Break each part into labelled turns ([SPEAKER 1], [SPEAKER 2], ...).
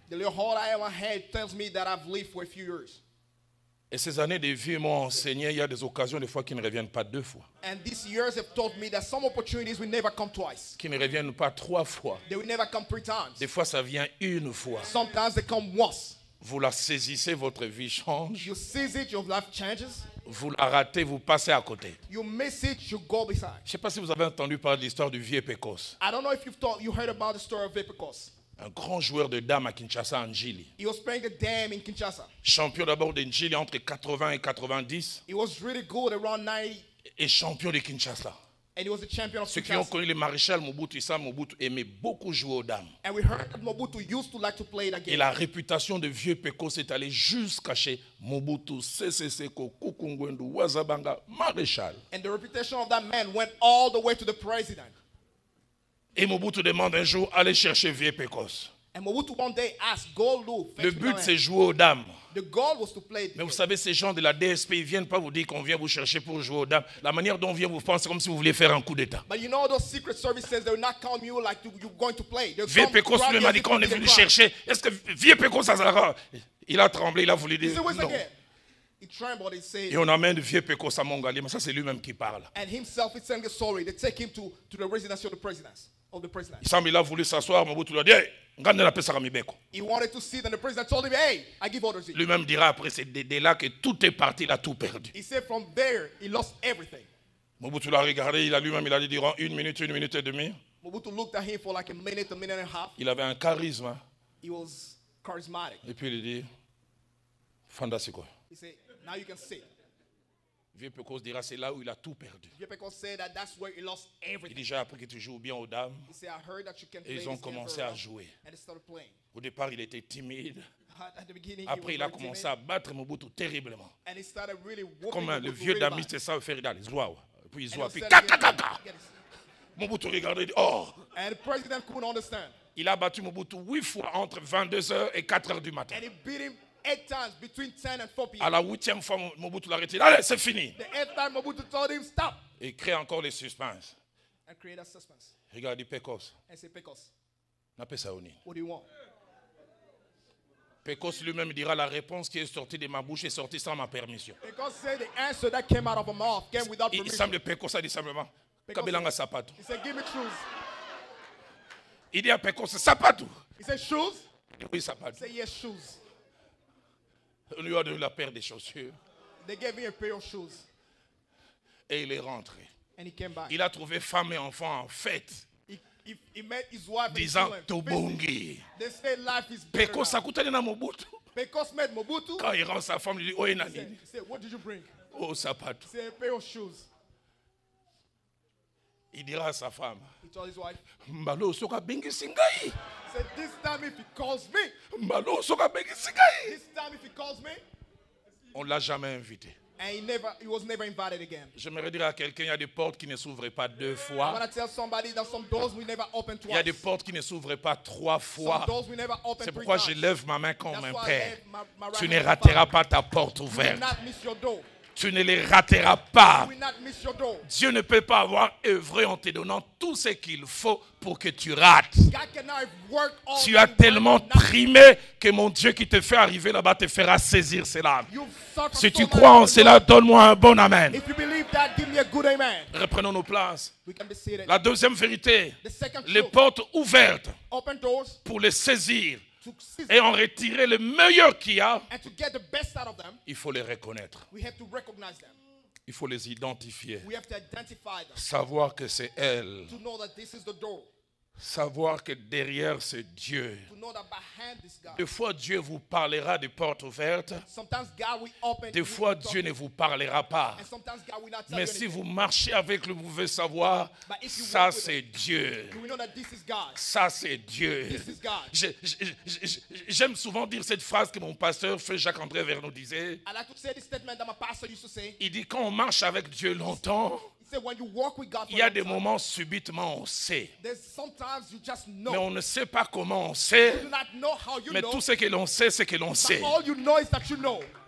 [SPEAKER 1] The little hole I have in my head tells me that I've lived for a few years.
[SPEAKER 2] Et ces années de vie m'ont enseigné, il y a des occasions des fois qui ne reviennent pas 2 fois.
[SPEAKER 1] And these years have taught me that some opportunities will never come twice.
[SPEAKER 2] Qui ne reviennent pas 3 fois.
[SPEAKER 1] They will never come 3 times.
[SPEAKER 2] Des fois ça vient 1 fois.
[SPEAKER 1] Sometimes they come once.
[SPEAKER 2] Vous la saisissez, votre vie change.
[SPEAKER 1] You seize it, your life changes.
[SPEAKER 2] Vous la ratez, vous passez à côté.
[SPEAKER 1] You miss it, you go beside.
[SPEAKER 2] Je ne sais pas si vous avez entendu parler de l'histoire du vieux Pecos.
[SPEAKER 1] I don't know if you heard about the story of Epicos.
[SPEAKER 2] Un grand joueur de dames à Kinshasa, Njili.
[SPEAKER 1] He was playing the dam in Kinshasa.
[SPEAKER 2] Champion d'abord de Njili entre 80 et 90.
[SPEAKER 1] He was really good around 90.
[SPEAKER 2] Et champion de Kinshasa.
[SPEAKER 1] And he was the champion of
[SPEAKER 2] Ceux qui ont
[SPEAKER 1] Kinshasa.
[SPEAKER 2] connu le maréchal Mobutu, Issa Mobutu aimait beaucoup jouer aux dames.
[SPEAKER 1] And we heard that Mobutu used to like to play the
[SPEAKER 2] Et
[SPEAKER 1] game.
[SPEAKER 2] la réputation de vieux Pecos est allée jusqu'à chez Mobutu, Seseko, Kukungwendu, Wazabanga, maréchal.
[SPEAKER 1] And the reputation of that man went all the way to the president.
[SPEAKER 2] Et Mobutu demande un jour, allez chercher vieux Pecos.
[SPEAKER 1] And Mobutu one day asked, go look.
[SPEAKER 2] Le but c'est jouer aux dames.
[SPEAKER 1] The goal was to play the
[SPEAKER 2] Mais vous
[SPEAKER 1] game.
[SPEAKER 2] savez, ces gens de la DSP, ils ne viennent pas vous dire qu'on vient vous chercher pour jouer aux dames. La manière dont on vient vous prendre, c'est comme si vous vouliez faire un coup d'état.
[SPEAKER 1] But you know those secret services, they will not come you like you're going to play. They'll
[SPEAKER 2] Vieux
[SPEAKER 1] come
[SPEAKER 2] Pecos
[SPEAKER 1] grab
[SPEAKER 2] lui
[SPEAKER 1] you
[SPEAKER 2] m'a
[SPEAKER 1] as
[SPEAKER 2] dit
[SPEAKER 1] if
[SPEAKER 2] qu'on
[SPEAKER 1] you
[SPEAKER 2] est
[SPEAKER 1] did a
[SPEAKER 2] venu
[SPEAKER 1] crime.
[SPEAKER 2] chercher. Est-ce que vieux Pecos, ça sera? Il a tremblé, il a voulu
[SPEAKER 1] He
[SPEAKER 2] dire
[SPEAKER 1] said, where's
[SPEAKER 2] non.
[SPEAKER 1] the game? He trembled, he said,
[SPEAKER 2] Et on amène vieux Pecos à Mongali, mais ça c'est lui-même qui parle.
[SPEAKER 1] and himself is saying sorry. They take him to the residency of the president.
[SPEAKER 2] Il semble qu'il a voulu s'asseoir, Mobutu lui a dit, hey, ngande la pesa Mibeko.
[SPEAKER 1] He wanted to sit, and the president told him, hey, I give orders.
[SPEAKER 2] Lui-même dira après, c'est de là que tout est parti, il a tout perdu.
[SPEAKER 1] He said from there, he lost everything.
[SPEAKER 2] Mobutu l'a regardé, il a lui-même, il a dit durant 1 minute et demie.
[SPEAKER 1] Mobutu looked at him for like a minute and a half.
[SPEAKER 2] Il avait un charisme. Hein.
[SPEAKER 1] He was charismatic.
[SPEAKER 2] Et puis il dit, Fanda c'est quoi?
[SPEAKER 1] He said, now you can sit.
[SPEAKER 2] Vieux Pecos dira, c'est là où il a tout perdu.
[SPEAKER 1] Yepeko said that that's where he lost
[SPEAKER 2] Il
[SPEAKER 1] everything.
[SPEAKER 2] dit, j'ai appris que tu joues bien aux dames.
[SPEAKER 1] He said, I heard that you can
[SPEAKER 2] Et
[SPEAKER 1] play
[SPEAKER 2] ils ont
[SPEAKER 1] this game
[SPEAKER 2] commencé
[SPEAKER 1] very
[SPEAKER 2] à
[SPEAKER 1] well.
[SPEAKER 2] jouer.
[SPEAKER 1] And they started playing.
[SPEAKER 2] Au départ, il était timide.
[SPEAKER 1] At the beginning, he
[SPEAKER 2] Après,
[SPEAKER 1] was
[SPEAKER 2] il a
[SPEAKER 1] very
[SPEAKER 2] commencé
[SPEAKER 1] timid,
[SPEAKER 2] à battre Mobutu terriblement.
[SPEAKER 1] and he started really whooping
[SPEAKER 2] Comme le
[SPEAKER 1] Mobutu
[SPEAKER 2] vieux
[SPEAKER 1] really
[SPEAKER 2] Dami,
[SPEAKER 1] bad.
[SPEAKER 2] c'est ça, faire d'aller. Et puis il
[SPEAKER 1] And
[SPEAKER 2] zoua,
[SPEAKER 1] he
[SPEAKER 2] puis
[SPEAKER 1] said
[SPEAKER 2] kaka
[SPEAKER 1] again,
[SPEAKER 2] kaka.
[SPEAKER 1] get this.
[SPEAKER 2] Mobutu regardait, il dit, oh.
[SPEAKER 1] And the president couldn't understand.
[SPEAKER 2] Il a battu Mobutu 8 fois entre 22h et 4h du matin.
[SPEAKER 1] And he beat him 8 times between 10 and 4
[SPEAKER 2] À
[SPEAKER 1] p.m.
[SPEAKER 2] la 8e fois, Mobutu l'a retiré. Allez, c'est fini.
[SPEAKER 1] The 8th time, Mobutu told him, stop.
[SPEAKER 2] Et il crée encore les suspens.
[SPEAKER 1] And create a suspense.
[SPEAKER 2] Regarde, Pecos.
[SPEAKER 1] And say, Pecos,
[SPEAKER 2] N'a pas ça au nid.
[SPEAKER 1] what do you want?
[SPEAKER 2] Pecos lui-même dira, la réponse qui est sortie de ma bouche est sortie sans ma permission.
[SPEAKER 1] Pecos said the answer that came out of her mouth came without
[SPEAKER 2] Il
[SPEAKER 1] permission.
[SPEAKER 2] semble Pecos a dit simplement,
[SPEAKER 1] Pecos
[SPEAKER 2] Kabelanga sapato.
[SPEAKER 1] He said, give me shoes.
[SPEAKER 2] Il dit à Pecos, sapato.
[SPEAKER 1] He said, shoes?
[SPEAKER 2] Oui,
[SPEAKER 1] He
[SPEAKER 2] sapato.
[SPEAKER 1] said, yes, shoes.
[SPEAKER 2] On lui a donné la paire de chaussures.
[SPEAKER 1] They gave me a pair of shoes.
[SPEAKER 2] Et il est rentré.
[SPEAKER 1] And he came back.
[SPEAKER 2] Il a trouvé femme et enfant en fête,
[SPEAKER 1] He met his wife and
[SPEAKER 2] disant
[SPEAKER 1] children.
[SPEAKER 2] Tobongi.
[SPEAKER 1] They say life is better
[SPEAKER 2] Pecos
[SPEAKER 1] now.
[SPEAKER 2] akutani na Mobutu.
[SPEAKER 1] Pecos met Mobutu.
[SPEAKER 2] Quand il rend sa femme, il dit, oh,
[SPEAKER 1] He
[SPEAKER 2] nani.
[SPEAKER 1] said, what did you bring?
[SPEAKER 2] Oh, sapato.
[SPEAKER 1] He said, a pair of shoes.
[SPEAKER 2] Il dira à sa femme,
[SPEAKER 1] He told his wife.
[SPEAKER 2] Mbalo soka bengi singai.
[SPEAKER 1] He said, this time if he calls me,
[SPEAKER 2] Mbalo soka bengi singai.
[SPEAKER 1] this time if he calls me,
[SPEAKER 2] On ne l'a jamais invité.
[SPEAKER 1] and he was never invited again.
[SPEAKER 2] J'aimerais dire à quelqu'un, il y a des portes qui ne s'ouvrent pas 2
[SPEAKER 1] I
[SPEAKER 2] fois.
[SPEAKER 1] want to tell somebody that some doors will never open
[SPEAKER 2] Il y a
[SPEAKER 1] twice.
[SPEAKER 2] des portes qui ne s'ouvrent pas 3 fois.
[SPEAKER 1] Some doors will never open
[SPEAKER 2] C'est
[SPEAKER 1] 3
[SPEAKER 2] pourquoi je
[SPEAKER 1] times.
[SPEAKER 2] lève ma main comme
[SPEAKER 1] That's
[SPEAKER 2] un
[SPEAKER 1] why I
[SPEAKER 2] père.
[SPEAKER 1] have my right
[SPEAKER 2] Tu
[SPEAKER 1] hand
[SPEAKER 2] ne
[SPEAKER 1] to
[SPEAKER 2] rateras
[SPEAKER 1] Father.
[SPEAKER 2] pas ta porte
[SPEAKER 1] You will
[SPEAKER 2] ouverte.
[SPEAKER 1] not miss your door.
[SPEAKER 2] Tu ne les rateras pas.
[SPEAKER 1] You will not miss your door.
[SPEAKER 2] Dieu ne peut pas avoir œuvré en te donnant tout ce qu'il faut pour que tu rates.
[SPEAKER 1] God cannot work all
[SPEAKER 2] Tu as
[SPEAKER 1] the
[SPEAKER 2] tellement
[SPEAKER 1] work, not-
[SPEAKER 2] primé que mon Dieu qui te fait arriver là-bas te fera saisir cela.
[SPEAKER 1] You've suffered
[SPEAKER 2] Si
[SPEAKER 1] so
[SPEAKER 2] tu
[SPEAKER 1] much
[SPEAKER 2] crois en
[SPEAKER 1] for
[SPEAKER 2] cela,
[SPEAKER 1] God.
[SPEAKER 2] donne-moi un bon amen.
[SPEAKER 1] If you believe that, give me a good amen.
[SPEAKER 2] Reprenons nos places.
[SPEAKER 1] We can be seated.
[SPEAKER 2] La deuxième vérité,
[SPEAKER 1] The second
[SPEAKER 2] les
[SPEAKER 1] truth,
[SPEAKER 2] portes ouvertes
[SPEAKER 1] open doors
[SPEAKER 2] pour les saisir
[SPEAKER 1] to seize
[SPEAKER 2] et en retirer le meilleur qu'il y a,
[SPEAKER 1] and to get the best out of them,
[SPEAKER 2] il faut les reconnaître.
[SPEAKER 1] we have to recognize them.
[SPEAKER 2] Il faut les identifier.
[SPEAKER 1] We have to identify them.
[SPEAKER 2] Savoir que c'est elle.
[SPEAKER 1] To know that this is the door.
[SPEAKER 2] Savoir que derrière c'est Dieu.
[SPEAKER 1] To know that behind this God.
[SPEAKER 2] Des fois, Dieu vous parlera de portes ouvertes.
[SPEAKER 1] Sometimes God will open.
[SPEAKER 2] Des fois, Dieu ne vous parlera pas.
[SPEAKER 1] And sometimes God will not tell
[SPEAKER 2] Mais
[SPEAKER 1] you
[SPEAKER 2] si
[SPEAKER 1] anything.
[SPEAKER 2] vous marchez avec le, vous pouvez savoir,
[SPEAKER 1] But if you
[SPEAKER 2] ça
[SPEAKER 1] walk with
[SPEAKER 2] c'est Dieu.
[SPEAKER 1] You will know that this is God.
[SPEAKER 2] Ça c'est Dieu.
[SPEAKER 1] This is God.
[SPEAKER 2] J'aime souvent dire cette phrase que mon pasteur Feu Jacques-André Vernon disait.
[SPEAKER 1] I like to say this statement that my pastor used to say.
[SPEAKER 2] Il dit quand on marche avec Dieu longtemps,
[SPEAKER 1] He said when you walk with God for
[SPEAKER 2] il y a
[SPEAKER 1] a
[SPEAKER 2] des
[SPEAKER 1] long time,
[SPEAKER 2] moments subitement on sait.
[SPEAKER 1] there's sometimes you just know.
[SPEAKER 2] Mais on ne sait pas comment on sait.
[SPEAKER 1] You do not know how you
[SPEAKER 2] Mais
[SPEAKER 1] know.
[SPEAKER 2] tout ce que l'on sait, c'est que l'on
[SPEAKER 1] But
[SPEAKER 2] sait.
[SPEAKER 1] all you know is that you know.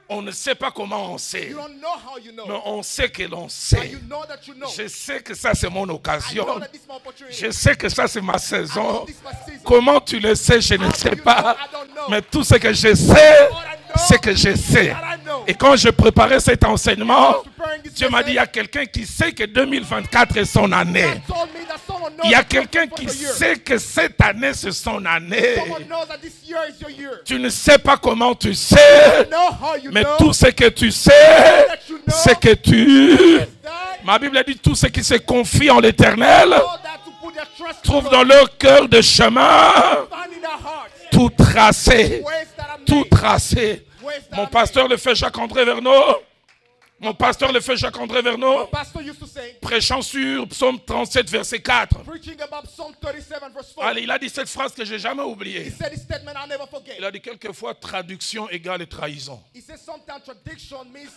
[SPEAKER 2] On ne sait pas comment on sait.
[SPEAKER 1] You don't know how you know.
[SPEAKER 2] Mais on sait que l'on
[SPEAKER 1] But
[SPEAKER 2] sait.
[SPEAKER 1] you know that you know.
[SPEAKER 2] Je sais que ça c'est mon
[SPEAKER 1] I know
[SPEAKER 2] occasion.
[SPEAKER 1] that this is my opportunity.
[SPEAKER 2] Je sais que ça c'est ma
[SPEAKER 1] I know
[SPEAKER 2] saison.
[SPEAKER 1] this is my season.
[SPEAKER 2] Comment tu le sais, je ne
[SPEAKER 1] How
[SPEAKER 2] sais
[SPEAKER 1] do you
[SPEAKER 2] pas.
[SPEAKER 1] know? I don't know.
[SPEAKER 2] Mais tout ce que je sais, c'est que je sais.
[SPEAKER 1] That I know.
[SPEAKER 2] Et quand je préparais cet enseignement,
[SPEAKER 1] I was preparing this
[SPEAKER 2] Dieu m'a dit, il y a quelqu'un qui sait que 2024 est son année.
[SPEAKER 1] God told me that someone knows
[SPEAKER 2] Il y a
[SPEAKER 1] that this
[SPEAKER 2] quelqu'un
[SPEAKER 1] is
[SPEAKER 2] qui
[SPEAKER 1] your year.
[SPEAKER 2] sait que cette année c'est son année.
[SPEAKER 1] Someone knows that this year is your year.
[SPEAKER 2] Tu ne sais pas comment tu
[SPEAKER 1] You
[SPEAKER 2] sais,
[SPEAKER 1] know how you
[SPEAKER 2] mais
[SPEAKER 1] know.
[SPEAKER 2] tout ce que tu sais,
[SPEAKER 1] that you know
[SPEAKER 2] c'est que tu...
[SPEAKER 1] that
[SPEAKER 2] Ma Bible dit, tout ce qui se confie en l'Éternel
[SPEAKER 1] know that to put their trust in
[SPEAKER 2] trouve
[SPEAKER 1] God.
[SPEAKER 2] dans leur cœur de chemin
[SPEAKER 1] Find in their hearts
[SPEAKER 2] tout tracé,
[SPEAKER 1] ways that are
[SPEAKER 2] tout
[SPEAKER 1] made.
[SPEAKER 2] tracé.
[SPEAKER 1] Ways that
[SPEAKER 2] Mon
[SPEAKER 1] are
[SPEAKER 2] pasteur le fait Jacques-André Verneau. Mon pasteur le fait Jacques-André Verneau,
[SPEAKER 1] made. Pastor used to say,
[SPEAKER 2] prêchant sur Psaume 37, verset 4.
[SPEAKER 1] preaching about Psalm 37 verse 4.
[SPEAKER 2] Allez, il a dit cette phrase que j'ai jamais
[SPEAKER 1] He
[SPEAKER 2] oubliée.
[SPEAKER 1] said this statement I'll never forget.
[SPEAKER 2] Il a dit quelquefois traduction égale trahison.
[SPEAKER 1] He said sometimes tradition means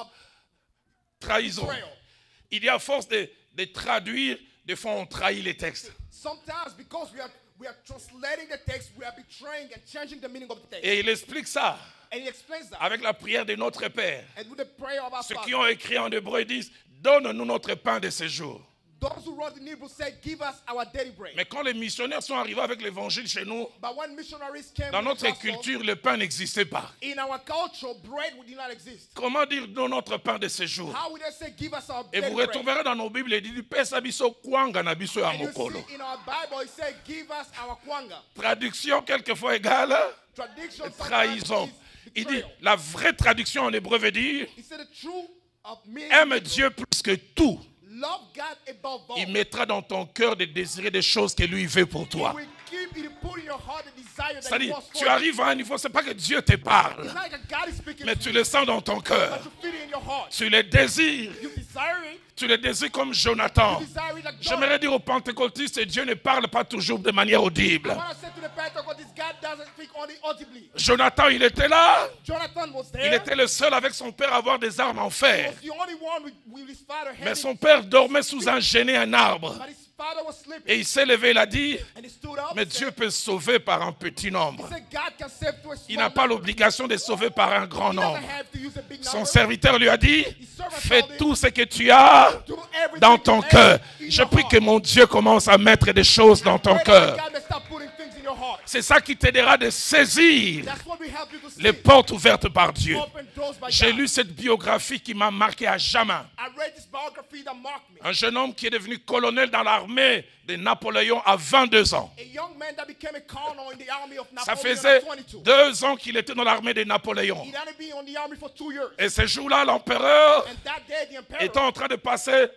[SPEAKER 2] Trahison.
[SPEAKER 1] betrayal.
[SPEAKER 2] Il dit à force de traduire, des fois on trahit les textes.
[SPEAKER 1] Sometimes because we are translating the text, we are betraying and changing the meaning of the text.
[SPEAKER 2] Et il explique ça
[SPEAKER 1] And he explains that.
[SPEAKER 2] avec la prière de notre Père.
[SPEAKER 1] And with the prayer of our
[SPEAKER 2] Ceux
[SPEAKER 1] Father.
[SPEAKER 2] qui ont écrit en hébreu disent, donne-nous notre pain de ce jour.
[SPEAKER 1] Those who wrote in Hebrew said, give us our daily bread.
[SPEAKER 2] Mais quand les missionnaires sont arrivés avec l'évangile chez nous,
[SPEAKER 1] But when missionaries came
[SPEAKER 2] dans
[SPEAKER 1] with the
[SPEAKER 2] notre
[SPEAKER 1] gospel,
[SPEAKER 2] culture, le pain n'existait pas.
[SPEAKER 1] in our culture, bread did not exist.
[SPEAKER 2] Comment dire donne notre pain de ce jour?
[SPEAKER 1] How would they say, give us our
[SPEAKER 2] Et
[SPEAKER 1] daily
[SPEAKER 2] vous
[SPEAKER 1] bread?
[SPEAKER 2] retrouverez dans nos Bibles, il dit, pesa biso kwanga na biso ya
[SPEAKER 1] And you
[SPEAKER 2] mokolo.
[SPEAKER 1] see in our Bible, it said, give us our kwanga.
[SPEAKER 2] Traduction quelquefois égale
[SPEAKER 1] Tradition sometimes
[SPEAKER 2] trahison.
[SPEAKER 1] is
[SPEAKER 2] Il dit,
[SPEAKER 1] betrayal.
[SPEAKER 2] la vraie traduction en hébreu veut dire,
[SPEAKER 1] He said the truth of meaning
[SPEAKER 2] aime Dieu plus que tout.
[SPEAKER 1] love God above all.
[SPEAKER 2] Il mettra dans ton cœur de désirer des choses que lui veut pour toi.
[SPEAKER 1] He will keep it, put in your heart the desire that he
[SPEAKER 2] C'est-à-dire,
[SPEAKER 1] wants for
[SPEAKER 2] tu
[SPEAKER 1] you.
[SPEAKER 2] arrives à un niveau, c'est pas que Dieu te parle,
[SPEAKER 1] It's not like a God is speaking
[SPEAKER 2] mais
[SPEAKER 1] to
[SPEAKER 2] tu
[SPEAKER 1] you,
[SPEAKER 2] le sens dans ton cœur.
[SPEAKER 1] but you feel it in your heart.
[SPEAKER 2] Tu le désires.
[SPEAKER 1] You desire it.
[SPEAKER 2] Tu le désires comme Jonathan.
[SPEAKER 1] You desire it like God.
[SPEAKER 2] J'aimerais dire aux pentecôtistes, Dieu ne parle pas toujours de manière audible.
[SPEAKER 1] When I said to the Pentecostals, God doesn't speak only audibly.
[SPEAKER 2] Jonathan, il était là.
[SPEAKER 1] Jonathan was there.
[SPEAKER 2] Il était le seul avec son père à avoir des armes en
[SPEAKER 1] He
[SPEAKER 2] fer.
[SPEAKER 1] was the only one with his father
[SPEAKER 2] Mais
[SPEAKER 1] having,
[SPEAKER 2] son père dormait sous un géné, un arbre.
[SPEAKER 1] but his father was sleeping.
[SPEAKER 2] Et il s'est levé, il a dit,
[SPEAKER 1] And he stood up
[SPEAKER 2] mais
[SPEAKER 1] and
[SPEAKER 2] Dieu
[SPEAKER 1] said,
[SPEAKER 2] peut sauver par un petit nombre.
[SPEAKER 1] he said, God can save to a
[SPEAKER 2] Il
[SPEAKER 1] small
[SPEAKER 2] n'a pas
[SPEAKER 1] number.
[SPEAKER 2] l'obligation de sauver par un grand
[SPEAKER 1] He
[SPEAKER 2] nombre.
[SPEAKER 1] doesn't have to use a big
[SPEAKER 2] Son
[SPEAKER 1] number.
[SPEAKER 2] serviteur lui a dit,
[SPEAKER 1] His servant
[SPEAKER 2] fais
[SPEAKER 1] told him,
[SPEAKER 2] tout ce que tu as
[SPEAKER 1] do everything
[SPEAKER 2] dans
[SPEAKER 1] you
[SPEAKER 2] ton
[SPEAKER 1] have
[SPEAKER 2] cœur.
[SPEAKER 1] in
[SPEAKER 2] Je
[SPEAKER 1] your
[SPEAKER 2] prie
[SPEAKER 1] heart.
[SPEAKER 2] que mon Dieu commence à mettre des choses dans ton
[SPEAKER 1] Pray that
[SPEAKER 2] cœur.
[SPEAKER 1] God may start putting things in your heart.
[SPEAKER 2] C'est ça qui t'aidera de saisir
[SPEAKER 1] That's what we help you to see.
[SPEAKER 2] les portes ouvertes par Dieu.
[SPEAKER 1] Open doors by
[SPEAKER 2] J'ai
[SPEAKER 1] God.
[SPEAKER 2] lu cette biographie qui m'a marqué à jamais.
[SPEAKER 1] I read this biography that marked me.
[SPEAKER 2] Un jeune homme qui est devenu colonel dans l'armée de Napoléon à 22 ans.
[SPEAKER 1] A young man that became a colonel in the army of
[SPEAKER 2] Ça
[SPEAKER 1] Napoleon
[SPEAKER 2] faisait
[SPEAKER 1] at 22.
[SPEAKER 2] 2 ans qu'il était dans l'armée de Napoléon.
[SPEAKER 1] He had been on the army for 2 years.
[SPEAKER 2] Et ce jour-là, l'empereur
[SPEAKER 1] And that day, the emperor
[SPEAKER 2] était en train de passer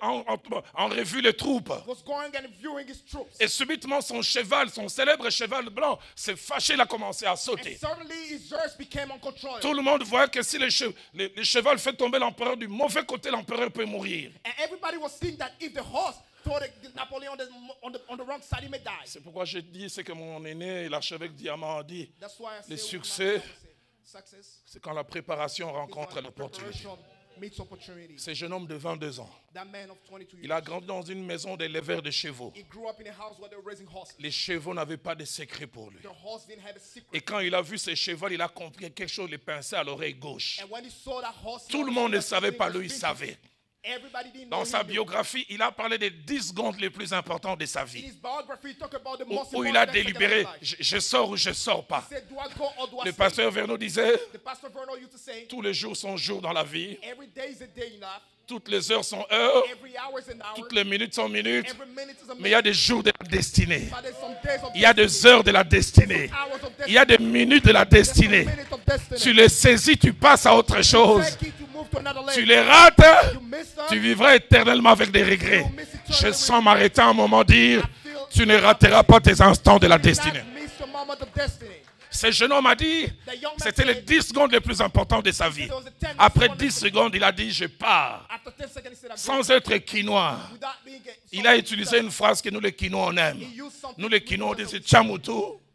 [SPEAKER 2] en revue les troupes.
[SPEAKER 1] was going and viewing his troops.
[SPEAKER 2] Et subitement, son cheval, son célèbre cheval blanc, s'est fâché, il a commencé à
[SPEAKER 1] And
[SPEAKER 2] sauter.
[SPEAKER 1] suddenly his horse became uncontrollable.
[SPEAKER 2] Tout le monde voyait que si le cheval fait tomber l'empereur du mauvais côté, l'empereur peut mourir.
[SPEAKER 1] And everybody was seeing that if the horse thought Napoleon on the wrong side, he may die.
[SPEAKER 2] C'est pourquoi je dis ce que mon aîné, l'archevêque Diamant, a dit.
[SPEAKER 1] That's why I
[SPEAKER 2] Le
[SPEAKER 1] say
[SPEAKER 2] succès,
[SPEAKER 1] success
[SPEAKER 2] c'est quand la préparation
[SPEAKER 1] is
[SPEAKER 2] rencontre
[SPEAKER 1] when
[SPEAKER 2] l'opportunité.
[SPEAKER 1] preparation meets opportunity.
[SPEAKER 2] Ce jeune homme de 22 ans,
[SPEAKER 1] That man of 22
[SPEAKER 2] il a
[SPEAKER 1] years,
[SPEAKER 2] grandi dans une maison d'éleveurs de chevaux.
[SPEAKER 1] he grew up in a house where they were raising horses.
[SPEAKER 2] Les chevaux n'avaient pas de secret pour lui.
[SPEAKER 1] The horse didn't have a secret.
[SPEAKER 2] Et quand il a vu ce cheval, il a compris que quelque chose lui pinçait à l'oreille gauche.
[SPEAKER 1] And when he saw that horse, he
[SPEAKER 2] Tout le
[SPEAKER 1] understood
[SPEAKER 2] monde ne
[SPEAKER 1] that
[SPEAKER 2] savait
[SPEAKER 1] something
[SPEAKER 2] pas,
[SPEAKER 1] was
[SPEAKER 2] lui, il
[SPEAKER 1] pinching.
[SPEAKER 2] savait.
[SPEAKER 1] Everybody didn't know
[SPEAKER 2] Dans
[SPEAKER 1] he
[SPEAKER 2] sa
[SPEAKER 1] knew.
[SPEAKER 2] biographie, il a parlé des 10 secondes les plus importantes de sa
[SPEAKER 1] In
[SPEAKER 2] vie.
[SPEAKER 1] his biography, he talked about the
[SPEAKER 2] Où,
[SPEAKER 1] most
[SPEAKER 2] où
[SPEAKER 1] important
[SPEAKER 2] il a
[SPEAKER 1] seconds of
[SPEAKER 2] délibéré,
[SPEAKER 1] his life.
[SPEAKER 2] je sors ou je sors pas.
[SPEAKER 1] He said, do I go or do I
[SPEAKER 2] Le
[SPEAKER 1] stay?
[SPEAKER 2] pasteur Verneau disait,
[SPEAKER 1] The pastor Verno used to say,
[SPEAKER 2] tous les jours sont jours dans la vie,
[SPEAKER 1] every day is a day in life.
[SPEAKER 2] toutes les heures sont heures,
[SPEAKER 1] Every hour is an hour.
[SPEAKER 2] toutes les minutes sont minutes,
[SPEAKER 1] Every minute is a
[SPEAKER 2] mais il y a
[SPEAKER 1] minute.
[SPEAKER 2] des jours de la destinée.
[SPEAKER 1] But there's some days of
[SPEAKER 2] Il y a des heures de la destinée.
[SPEAKER 1] hours of destiny.
[SPEAKER 2] Il y a des minutes de la
[SPEAKER 1] There's some
[SPEAKER 2] destinée.
[SPEAKER 1] minutes of destiny.
[SPEAKER 2] Tu les saisis, tu passes à autre chose.
[SPEAKER 1] Take it to move to another
[SPEAKER 2] Tu
[SPEAKER 1] level.
[SPEAKER 2] les rates,
[SPEAKER 1] You miss them.
[SPEAKER 2] tu vivras éternellement avec des regrets. Je sens m'arrêter un moment dire, tu ne rateras pas tes instants de la
[SPEAKER 1] You will
[SPEAKER 2] destinée.
[SPEAKER 1] not miss your moment of destiny.
[SPEAKER 2] Ce jeune homme a dit, c'était les 10 secondes les plus importantes de sa vie. Après 10 secondes, il a dit, je pars.
[SPEAKER 1] After 10 seconds, he said, I'm
[SPEAKER 2] Sans être quinois.
[SPEAKER 1] going. Without being a-
[SPEAKER 2] Il a utilisé une phrase que nous les quinois on aime.
[SPEAKER 1] He used something
[SPEAKER 2] Nous les quinois on dit, c'est Chamutu.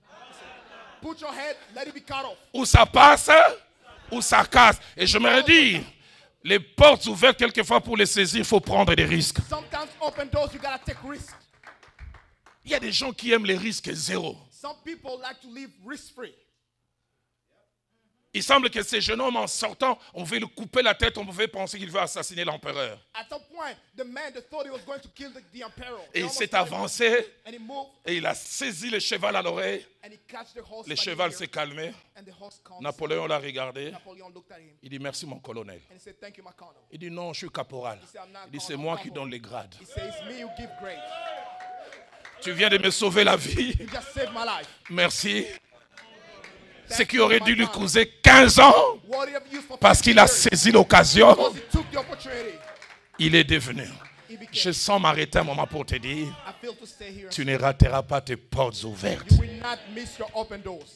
[SPEAKER 1] Put your head, let it be cut off.
[SPEAKER 2] Ou ça passe, ou ça casse. Et je me redis, les portes ouvertes quelquefois pour les saisir, il faut prendre des risques.
[SPEAKER 1] Sometimes open doors, you gotta take risks.
[SPEAKER 2] Il y a des gens qui aiment les risques zéro.
[SPEAKER 1] Some people like to live risk-free.
[SPEAKER 2] Il semble que ces jeunes hommes, en sortant, on veut lui couper la tête, on pouvait penser qu'il veut assassiner l'empereur.
[SPEAKER 1] At some point, the man, they thought he was going to kill the emperor.
[SPEAKER 2] Et
[SPEAKER 1] They
[SPEAKER 2] il
[SPEAKER 1] almost
[SPEAKER 2] s'est
[SPEAKER 1] killed him.
[SPEAKER 2] avancé
[SPEAKER 1] And he moved,
[SPEAKER 2] et il a saisi le cheval à l'oreille.
[SPEAKER 1] and he catched the horse
[SPEAKER 2] Le
[SPEAKER 1] by the
[SPEAKER 2] cheval
[SPEAKER 1] ear,
[SPEAKER 2] s'est calmé.
[SPEAKER 1] and the horse calmed.
[SPEAKER 2] Napoléon l'a regardé.
[SPEAKER 1] Napoleon looked at him,
[SPEAKER 2] Il dit merci mon colonel.
[SPEAKER 1] and he said, thank you, my colonel.
[SPEAKER 2] Il dit non, je suis caporal.
[SPEAKER 1] He said, I'm not
[SPEAKER 2] Il dit c'est
[SPEAKER 1] colonel,
[SPEAKER 2] moi
[SPEAKER 1] I'm
[SPEAKER 2] qui
[SPEAKER 1] corporal.
[SPEAKER 2] donne les grades.
[SPEAKER 1] He said, it's me who give grades.
[SPEAKER 2] Tu viens de me sauver la vie.
[SPEAKER 1] You just saved my life.
[SPEAKER 2] Merci. Ce
[SPEAKER 1] Thank
[SPEAKER 2] qui
[SPEAKER 1] you,
[SPEAKER 2] aurait
[SPEAKER 1] my
[SPEAKER 2] dû lui
[SPEAKER 1] colonel.
[SPEAKER 2] causer 15 ans
[SPEAKER 1] What he have used for
[SPEAKER 2] parce
[SPEAKER 1] 50
[SPEAKER 2] qu'il a
[SPEAKER 1] years,
[SPEAKER 2] saisi l'occasion,
[SPEAKER 1] because he took the opportunity.
[SPEAKER 2] il est devenu.
[SPEAKER 1] He became.
[SPEAKER 2] Je sens m'arrêter un moment pour te dire,
[SPEAKER 1] I feel to stay here.
[SPEAKER 2] tu ne rateras pas tes portes ouvertes.
[SPEAKER 1] You will not miss your open doors.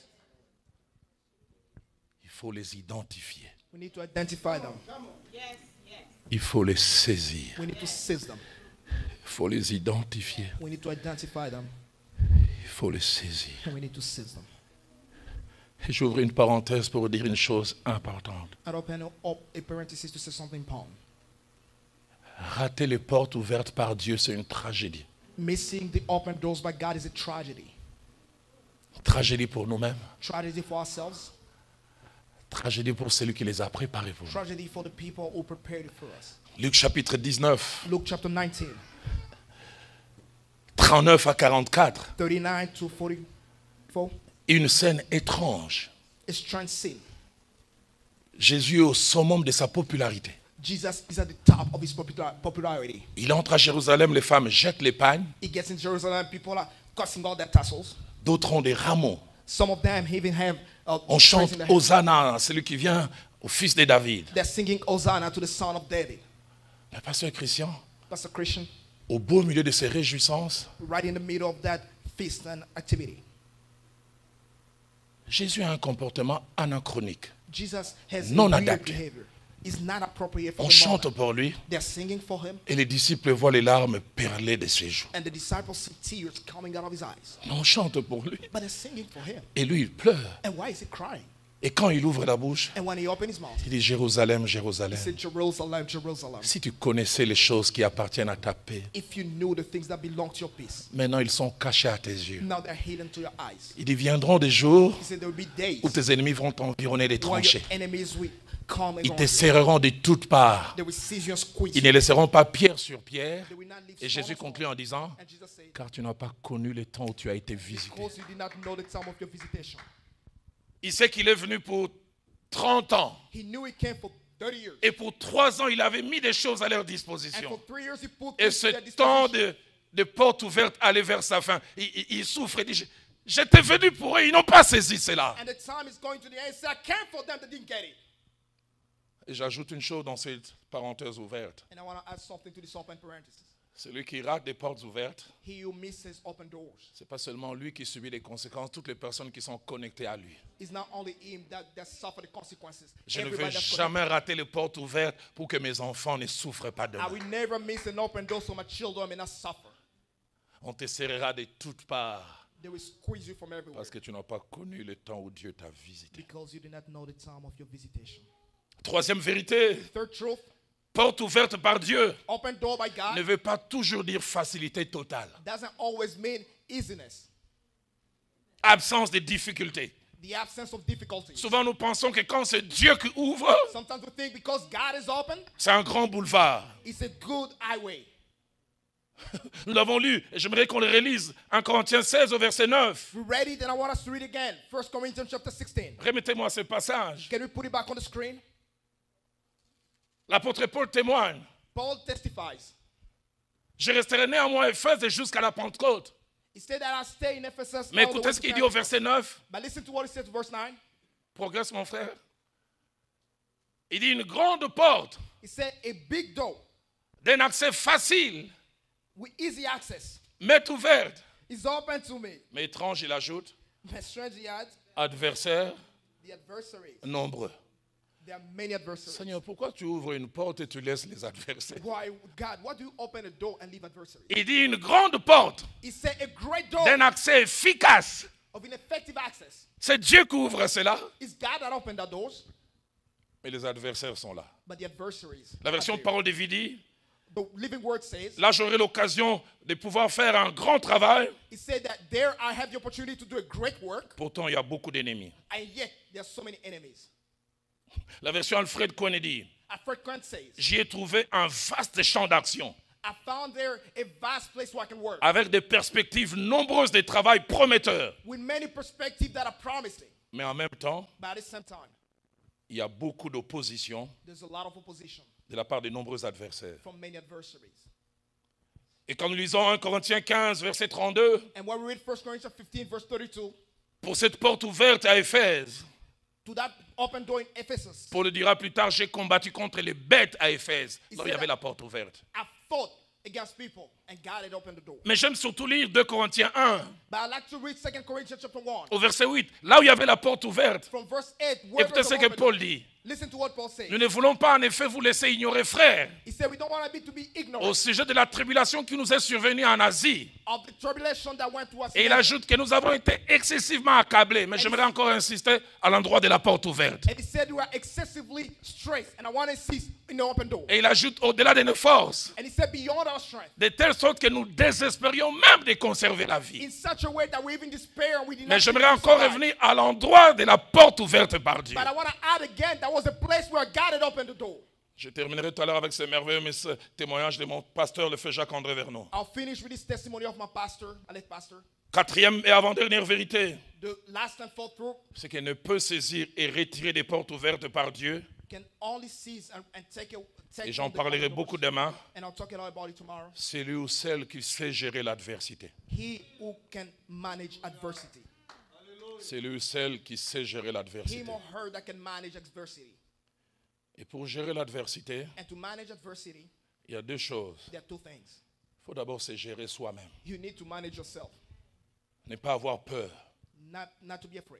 [SPEAKER 2] Il faut les identifier.
[SPEAKER 1] We need to identify them.
[SPEAKER 2] Il faut les saisir.
[SPEAKER 1] We need to seize them.
[SPEAKER 2] Il faut les identifier.
[SPEAKER 1] We need to identify them.
[SPEAKER 2] Il faut les saisir.
[SPEAKER 1] And we need to seize them.
[SPEAKER 2] Et j'ouvre une parenthèse pour dire une chose importante.
[SPEAKER 1] I'd open up a parenthesis to say something important.
[SPEAKER 2] Rater les portes ouvertes par Dieu, c'est une tragédie.
[SPEAKER 1] Missing the open doors by God is a tragedy.
[SPEAKER 2] Tragédie pour nous-mêmes.
[SPEAKER 1] Tragedy for ourselves.
[SPEAKER 2] Tragédie pour celui qui les a préparés pour nous.
[SPEAKER 1] Tragedy for the people who prepared it for us.
[SPEAKER 2] Luc chapitre 19,
[SPEAKER 1] Luke chapter 19,
[SPEAKER 2] 39 à 44.
[SPEAKER 1] 39 to 44.
[SPEAKER 2] Une scène étrange.
[SPEAKER 1] A strange scene.
[SPEAKER 2] Jésus est au summum de sa popularité.
[SPEAKER 1] Jesus is at the top of his popularity.
[SPEAKER 2] Il entre à Jérusalem, les femmes jettent les pagnes.
[SPEAKER 1] He gets in Jerusalem, people are cutting all their tassels.
[SPEAKER 2] D'autres ont des rameaux.
[SPEAKER 1] Some of them even have
[SPEAKER 2] On
[SPEAKER 1] trees
[SPEAKER 2] chante
[SPEAKER 1] in their hands.
[SPEAKER 2] Hosanna, celui qui vient au fils de David.
[SPEAKER 1] They're singing Hosanna to the son of David.
[SPEAKER 2] Mais pasteur Christian,
[SPEAKER 1] Pastor Christian,
[SPEAKER 2] au beau milieu de ces réjouissances,
[SPEAKER 1] right in the middle of that feast and activity,
[SPEAKER 2] Jésus a un comportement anachronique.
[SPEAKER 1] Jesus has
[SPEAKER 2] Non
[SPEAKER 1] a weird
[SPEAKER 2] adapté.
[SPEAKER 1] behavior. It's not appropriate for
[SPEAKER 2] On
[SPEAKER 1] the
[SPEAKER 2] chante
[SPEAKER 1] moment.
[SPEAKER 2] pour lui
[SPEAKER 1] They're singing for him,
[SPEAKER 2] et les disciples voient les larmes perler de ses joues.
[SPEAKER 1] and the disciples see tears coming out of his eyes.
[SPEAKER 2] On chante pour lui
[SPEAKER 1] But they're singing for him.
[SPEAKER 2] et lui il pleure.
[SPEAKER 1] And why is he crying?
[SPEAKER 2] Et quand il ouvre la bouche,
[SPEAKER 1] And when he opened his mouth,
[SPEAKER 2] il dit Jérusalem,
[SPEAKER 1] he
[SPEAKER 2] Jérusalem.
[SPEAKER 1] said, Jerusalem, Jerusalem.
[SPEAKER 2] Si tu connaissais les choses qui appartiennent à ta paix,
[SPEAKER 1] If you knew the things that belong to your peace,
[SPEAKER 2] maintenant ils sont cachés à tes yeux.
[SPEAKER 1] now they're hidden to your eyes.
[SPEAKER 2] Il dit viendront des jours
[SPEAKER 1] He said there will be days
[SPEAKER 2] où tes ennemis vont t'environner des
[SPEAKER 1] when
[SPEAKER 2] tranchées.
[SPEAKER 1] your enemies will come
[SPEAKER 2] Ils
[SPEAKER 1] around
[SPEAKER 2] te
[SPEAKER 1] you.
[SPEAKER 2] serreront de toutes parts.
[SPEAKER 1] They will seize you and squeeze
[SPEAKER 2] Ils
[SPEAKER 1] you.
[SPEAKER 2] ne laisseront pas pierre sur pierre.
[SPEAKER 1] They will not leave
[SPEAKER 2] Et
[SPEAKER 1] stone
[SPEAKER 2] Jésus
[SPEAKER 1] on stone.
[SPEAKER 2] conclut en disant,
[SPEAKER 1] And Jesus said,
[SPEAKER 2] car tu n'as pas connu le temps où tu as été visité.
[SPEAKER 1] because you did not know the time of your visitation.
[SPEAKER 2] Il sait qu'il est venu pour 30 ans.
[SPEAKER 1] He knew he came for 30 years.
[SPEAKER 2] Et pour 3 ans, il avait mis des choses à leur
[SPEAKER 1] And
[SPEAKER 2] disposition.
[SPEAKER 1] for 3 years he put
[SPEAKER 2] Et
[SPEAKER 1] things
[SPEAKER 2] ce
[SPEAKER 1] at their
[SPEAKER 2] temps
[SPEAKER 1] disposition.
[SPEAKER 2] de porte ouverte allait vers sa fin. Il souffre et dit, j'étais venu pour eux, ils n'ont pas saisi cela.
[SPEAKER 1] And the time is going to the end. He said, I came for them, they didn't get it.
[SPEAKER 2] Et j'ajoute une chose dans cette parenthèse ouverte.
[SPEAKER 1] And I want to add something to this open parenthesis.
[SPEAKER 2] Celui qui rate des portes ouvertes,
[SPEAKER 1] He who misses open doors.
[SPEAKER 2] ce n'est pas seulement lui qui subit les conséquences, toutes les personnes qui sont connectées à lui.
[SPEAKER 1] It's not only him that suffer the consequences.
[SPEAKER 2] Je ne veux
[SPEAKER 1] Everybody that's
[SPEAKER 2] jamais rater les portes ouvertes pour que mes enfants ne souffrent pas de
[SPEAKER 1] I
[SPEAKER 2] moi.
[SPEAKER 1] will never miss an open door so my children may not suffer.
[SPEAKER 2] On te serrera de toutes parts
[SPEAKER 1] They will squeeze you from everywhere
[SPEAKER 2] parce que tu n'as pas connu le temps où Dieu t'a visité.
[SPEAKER 1] because you did not know the time of your visitation.
[SPEAKER 2] Troisième vérité,
[SPEAKER 1] Third truth,
[SPEAKER 2] porte ouverte par Dieu
[SPEAKER 1] open door by
[SPEAKER 2] ne
[SPEAKER 1] God
[SPEAKER 2] veut pas toujours dire facilité totale,
[SPEAKER 1] doesn't always mean easiness,
[SPEAKER 2] absence de difficultés.
[SPEAKER 1] the absence of difficulties.
[SPEAKER 2] Souvent nous pensons que quand c'est Dieu qui ouvre,
[SPEAKER 1] Sometimes we think because God is open,
[SPEAKER 2] c'est un grand boulevard.
[SPEAKER 1] it's a good highway.
[SPEAKER 2] Nous l'avons lu et j'aimerais qu'on le relise. 1 Corinthiens 16 au verset 9.
[SPEAKER 1] We read it and I want us to read again. 1 Corinthians chapter 16.
[SPEAKER 2] Remettez-moi ce passage.
[SPEAKER 1] Can we put it back on the screen?
[SPEAKER 2] L'apôtre Paul témoigne.
[SPEAKER 1] Paul testifies.
[SPEAKER 2] Je resterai néanmoins à Éphèse jusqu'à la Pentecôte.
[SPEAKER 1] He said that I stay in Ephesus.
[SPEAKER 2] Mais
[SPEAKER 1] all the
[SPEAKER 2] écoutez
[SPEAKER 1] way
[SPEAKER 2] ce
[SPEAKER 1] to
[SPEAKER 2] qu'il dit au
[SPEAKER 1] Pentecost.
[SPEAKER 2] verset 9.
[SPEAKER 1] But listen to what he says, verse 9.
[SPEAKER 2] Progresse mon frère. Il dit une grande porte
[SPEAKER 1] He said a big door
[SPEAKER 2] d'un accès facile
[SPEAKER 1] with easy access
[SPEAKER 2] m'est ouverte.
[SPEAKER 1] is open to me.
[SPEAKER 2] Mais étrange, il ajoute,
[SPEAKER 1] But strange he adds,
[SPEAKER 2] adversaires
[SPEAKER 1] the adversaries.
[SPEAKER 2] nombreux.
[SPEAKER 1] There are many adversaries.
[SPEAKER 2] Seigneur, pourquoi tu ouvres une porte et tu laisses les adversaires?
[SPEAKER 1] Why, God, why do you open a door and leave adversaries?
[SPEAKER 2] Il dit une grande porte
[SPEAKER 1] He said a great door
[SPEAKER 2] d'un accès efficace.
[SPEAKER 1] of ineffective access.
[SPEAKER 2] C'est Dieu qui ouvre cela,
[SPEAKER 1] It's God that opened that doors,
[SPEAKER 2] mais les adversaires sont là.
[SPEAKER 1] but the adversaries.
[SPEAKER 2] La version
[SPEAKER 1] are there.
[SPEAKER 2] Parole de vie dit,
[SPEAKER 1] The Living Word says,
[SPEAKER 2] là j'aurai l'occasion de pouvoir faire un grand travail.
[SPEAKER 1] he said that there I have the opportunity to do a great work,
[SPEAKER 2] Pourtant, il y a beaucoup d'ennemis.
[SPEAKER 1] and yet there are so many enemies.
[SPEAKER 2] La version Alfred Cohen dit,
[SPEAKER 1] Alfred Grant says,
[SPEAKER 2] j'y ai trouvé un vaste champ d'action
[SPEAKER 1] I found there a vast place where I can work
[SPEAKER 2] avec des perspectives nombreuses de travail prometteurs.
[SPEAKER 1] with many perspectives that are promising.
[SPEAKER 2] Mais en même temps,
[SPEAKER 1] But at the same time,
[SPEAKER 2] il y a beaucoup d'opposition
[SPEAKER 1] there's a lot of opposition
[SPEAKER 2] de la part de nombreux adversaires.
[SPEAKER 1] from many adversaries.
[SPEAKER 2] Et quand nous lisons 1 Corinthiens 15, verset 32,
[SPEAKER 1] And when we read 1 Corinthians 15, verse 32,
[SPEAKER 2] pour cette porte ouverte à Éphèse,
[SPEAKER 1] to that open door in Ephesus,
[SPEAKER 2] Paul le dira plus tard, j'ai combattu contre les bêtes à Éphèse.
[SPEAKER 1] Il
[SPEAKER 2] Là, il y
[SPEAKER 1] said
[SPEAKER 2] avait
[SPEAKER 1] that-
[SPEAKER 2] la porte ouverte.
[SPEAKER 1] I fought against people and God had opened the door.
[SPEAKER 2] Mais j'aime surtout lire 2 Corinthiens 1,
[SPEAKER 1] But I'd like to read 2 Corinthians chapter 1,
[SPEAKER 2] au verset 8, là où il y avait la porte ouverte.
[SPEAKER 1] from verse 8, where
[SPEAKER 2] Écoutez ce que Paul dit.
[SPEAKER 1] Listen to what Paul says.
[SPEAKER 2] Nous ne voulons pas en effet vous laisser ignorer, frères,
[SPEAKER 1] He said we don't want to be ignorant
[SPEAKER 2] au sujet de la tribulation qui nous est survenue en Asie.
[SPEAKER 1] of the tribulation that went to us.
[SPEAKER 2] Et il ajoute que nous avons été excessivement accablés. Mais j'aimerais encore insister à l'endroit de la porte ouverte.
[SPEAKER 1] And he said we are excessively stressed. And I want to insist in the open door.
[SPEAKER 2] Et il ajoute au-delà de nos forces,
[SPEAKER 1] And he said beyond our strength,
[SPEAKER 2] de telle sorte que nous désespérions même de conserver la vie.
[SPEAKER 1] in such a way that we even despair and we did
[SPEAKER 2] Mais
[SPEAKER 1] not
[SPEAKER 2] j'aimerais
[SPEAKER 1] think we
[SPEAKER 2] encore
[SPEAKER 1] survive.
[SPEAKER 2] revenir à l'endroit de la porte ouverte par Dieu.
[SPEAKER 1] But I want to add again, that was a place where God had opened the door.
[SPEAKER 2] Je terminerai tout à l'heure avec ce merveilleux témoignage de mon pasteur, le feu Jacques-André Vernon.
[SPEAKER 1] I'll finish with this testimony of my pastor, Alec Pastor.
[SPEAKER 2] Quatrième et avant-dernière vérité,
[SPEAKER 1] The last and fourth truth
[SPEAKER 2] c'est qu'il ne peut saisir et retirer des portes ouvertes par Dieu.
[SPEAKER 1] can only seize and take
[SPEAKER 2] Et j'en
[SPEAKER 1] from the
[SPEAKER 2] parlerai
[SPEAKER 1] open doors.
[SPEAKER 2] beaucoup demain.
[SPEAKER 1] And I'll talk a lot about it tomorrow.
[SPEAKER 2] C'est lui ou celle qui sait gérer l'adversité.
[SPEAKER 1] He who can manage adversity.
[SPEAKER 2] C'est lui ou celle qui sait gérer l'adversité.
[SPEAKER 1] Him or her that can manage adversity.
[SPEAKER 2] Et pour gérer l'adversité,
[SPEAKER 1] And to manage adversity,
[SPEAKER 2] il y a deux choses.
[SPEAKER 1] there are two things.
[SPEAKER 2] Il faut d'abord se gérer soi-même.
[SPEAKER 1] You need to manage yourself,
[SPEAKER 2] Ne pas avoir peur.
[SPEAKER 1] not to be afraid.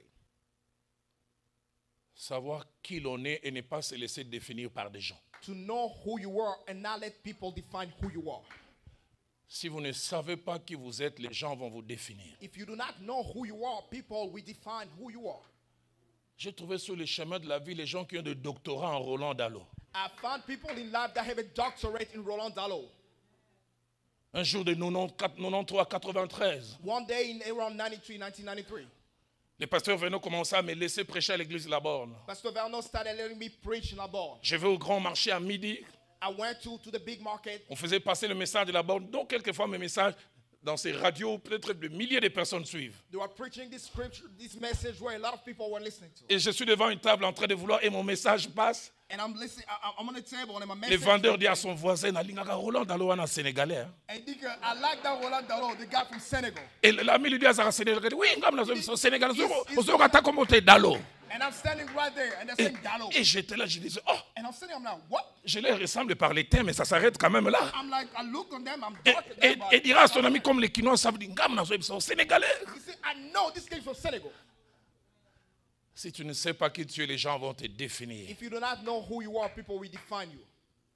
[SPEAKER 2] Savoir qui l'on est et ne pas se laisser définir par des gens.
[SPEAKER 1] To know who you are and not let people define who you are.
[SPEAKER 2] Si vous ne savez pas qui vous êtes, les gens vont vous définir.
[SPEAKER 1] If you do not know who you are, people will define who you are.
[SPEAKER 2] J'ai trouvé sur les chemins de la vie les gens qui ont des doctorats en Roland Dallot.
[SPEAKER 1] I found people in life that have a doctorate in Roland Dahl.
[SPEAKER 2] Un jour de 93 à 93,
[SPEAKER 1] One day in around 1993,
[SPEAKER 2] le pasteur Vernon commençait à me laisser prêcher à l'église de la Borne.
[SPEAKER 1] Pastor Vernon started letting me preach in La Borne.
[SPEAKER 2] Je vais au grand marché à midi.
[SPEAKER 1] I went to the big market.
[SPEAKER 2] On faisait passer le message de la Borne. Donc, quelquefois, mes messages, dans ces radios, peut-être des milliers de personnes suivent.
[SPEAKER 1] They were preaching this scripture, this message where a lot of people were listening to.
[SPEAKER 2] Et je suis devant une table en train de vouloir, et mon message passe.
[SPEAKER 1] And I'm listening, I'm on the table and my
[SPEAKER 2] Le
[SPEAKER 1] message.
[SPEAKER 2] vendeur dit à son voisin, Nalingaka Roland Dallot en sénégalais. Hein.
[SPEAKER 1] And I like that Roland Dahl, the guy from Senegal.
[SPEAKER 2] Et l'ami lui dit à sa sénégalais, oui, comme au Sénégal,
[SPEAKER 1] It's-
[SPEAKER 2] on aura comment t'es Dallot.
[SPEAKER 1] And I'm standing right there and they're saying Dahl.
[SPEAKER 2] Et j'étais là, je disais, oh,
[SPEAKER 1] And I'm sitting, I'm like, what?
[SPEAKER 2] je les ressemble par les thèmes, mais ça s'arrête quand même là.
[SPEAKER 1] I'm like, I look on them, I'm
[SPEAKER 2] Et,
[SPEAKER 1] dark at
[SPEAKER 2] et,
[SPEAKER 1] them,
[SPEAKER 2] et
[SPEAKER 1] but
[SPEAKER 2] dira à son ami comme les Quinois, ça veut dire, ils sont sénégalais.
[SPEAKER 1] he said, I know this came from Senegal.
[SPEAKER 2] Si tu ne sais pas qui tu es, les gens vont te définir.
[SPEAKER 1] If you do not know who you are, people will define you.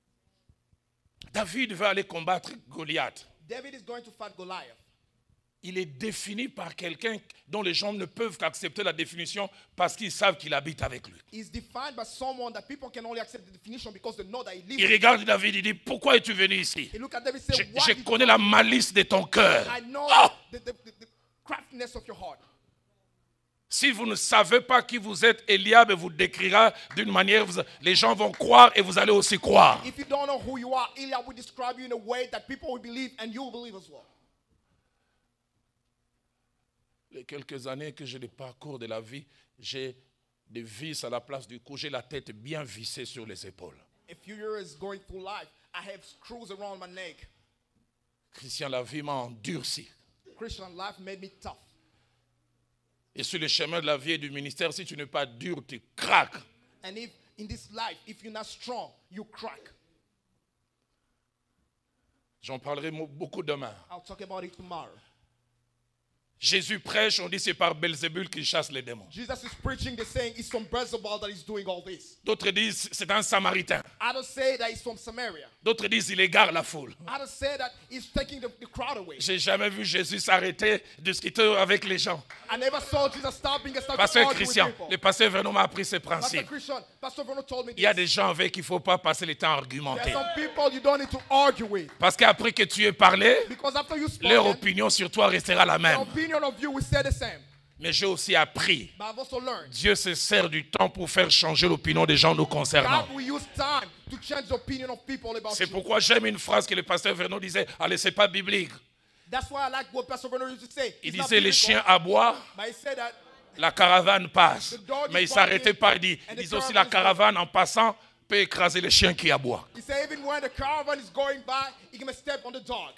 [SPEAKER 2] David va aller combattre Goliath.
[SPEAKER 1] David is going to fight Goliath.
[SPEAKER 2] Il est défini par quelqu'un dont les gens ne peuvent qu'accepter la définition parce qu'ils savent qu'il habite avec lui.
[SPEAKER 1] He's defined by someone that people can only accept the definition because they know that he lives.
[SPEAKER 2] Il regarde David, il dit, pourquoi es-tu venu ici?
[SPEAKER 1] He look at David and say, why
[SPEAKER 2] Je
[SPEAKER 1] did
[SPEAKER 2] connais
[SPEAKER 1] you
[SPEAKER 2] la
[SPEAKER 1] come?
[SPEAKER 2] malice de ton cœur.
[SPEAKER 1] I know
[SPEAKER 2] Oh!
[SPEAKER 1] the craftiness of your heart.
[SPEAKER 2] Si vous ne savez pas qui vous êtes, Eliab vous décrira d'une manière, les gens vont croire et vous allez aussi croire.
[SPEAKER 1] If you don't know who you are, Eliab will describe you in a way that people will believe and you will believe as well.
[SPEAKER 2] Les quelques années que j'ai de parcours de la vie, j'ai des vis à la place du cou, j'ai la tête bien vissée sur les épaules.
[SPEAKER 1] A few years going through life, I have screws around my neck.
[SPEAKER 2] Christian, la vie m'a endurci.
[SPEAKER 1] Christian life made me tough.
[SPEAKER 2] Et sur le chemin de la vie et du ministère, si tu n'es pas dur, tu craques.
[SPEAKER 1] And if in this life, if you're not strong, you crack.
[SPEAKER 2] J'en parlerai beaucoup demain.
[SPEAKER 1] I'll talk about it tomorrow.
[SPEAKER 2] Jésus prêche, on dit c'est par Belzébul qu'il chasse les démons.
[SPEAKER 1] Jesus is preaching, they're saying it's from Beelzebub that he's doing all this.
[SPEAKER 2] D'autres disent c'est un Samaritain.
[SPEAKER 1] Others say that he's from Samaria.
[SPEAKER 2] D'autres disent il égare la foule.
[SPEAKER 1] Others say that he's taking the crowd away.
[SPEAKER 2] J'ai jamais vu Jésus s'arrêter, discuter avec les gens.
[SPEAKER 1] I never saw Jesus stopping and starting to
[SPEAKER 2] Pasteur
[SPEAKER 1] argue with
[SPEAKER 2] Christian,
[SPEAKER 1] people.
[SPEAKER 2] le pasteur Vernon m'a appris ces
[SPEAKER 1] Pastor
[SPEAKER 2] principes.
[SPEAKER 1] Christian, Pastor Vernon told me
[SPEAKER 2] Il y a
[SPEAKER 1] this.
[SPEAKER 2] des gens avec qui il ne faut pas passer le temps à
[SPEAKER 1] There
[SPEAKER 2] argumenter.
[SPEAKER 1] are some people you don't need to argue with.
[SPEAKER 2] Parce qu'après que tu aies parlé,
[SPEAKER 1] Because after you
[SPEAKER 2] leur
[SPEAKER 1] spoken,
[SPEAKER 2] opinion sur toi restera la
[SPEAKER 1] the
[SPEAKER 2] même.
[SPEAKER 1] opinion of you will stay the same.
[SPEAKER 2] Mais j'ai aussi appris.
[SPEAKER 1] But I've also learned
[SPEAKER 2] Dieu se sert du temps pour faire changer l'opinion des gens nous concernant.
[SPEAKER 1] God will use time to change the opinion of people about
[SPEAKER 2] C'est
[SPEAKER 1] you.
[SPEAKER 2] pourquoi j'aime une phrase que le pasteur Vernon disait, allez, c'est pas biblique.
[SPEAKER 1] That's why I like what Pastor Vernon used to say.
[SPEAKER 2] Il
[SPEAKER 1] It's not
[SPEAKER 2] disait, les
[SPEAKER 1] biblical,
[SPEAKER 2] chiens aboient,
[SPEAKER 1] but he said that
[SPEAKER 2] la caravane passe. Mais il ne s'arrêtait pas, il
[SPEAKER 1] and the
[SPEAKER 2] disait aussi,
[SPEAKER 1] caravan
[SPEAKER 2] la
[SPEAKER 1] is
[SPEAKER 2] caravane en passant peut écraser les chiens qui aboient.
[SPEAKER 1] he said even when the caravan is going by, he can step on the dog.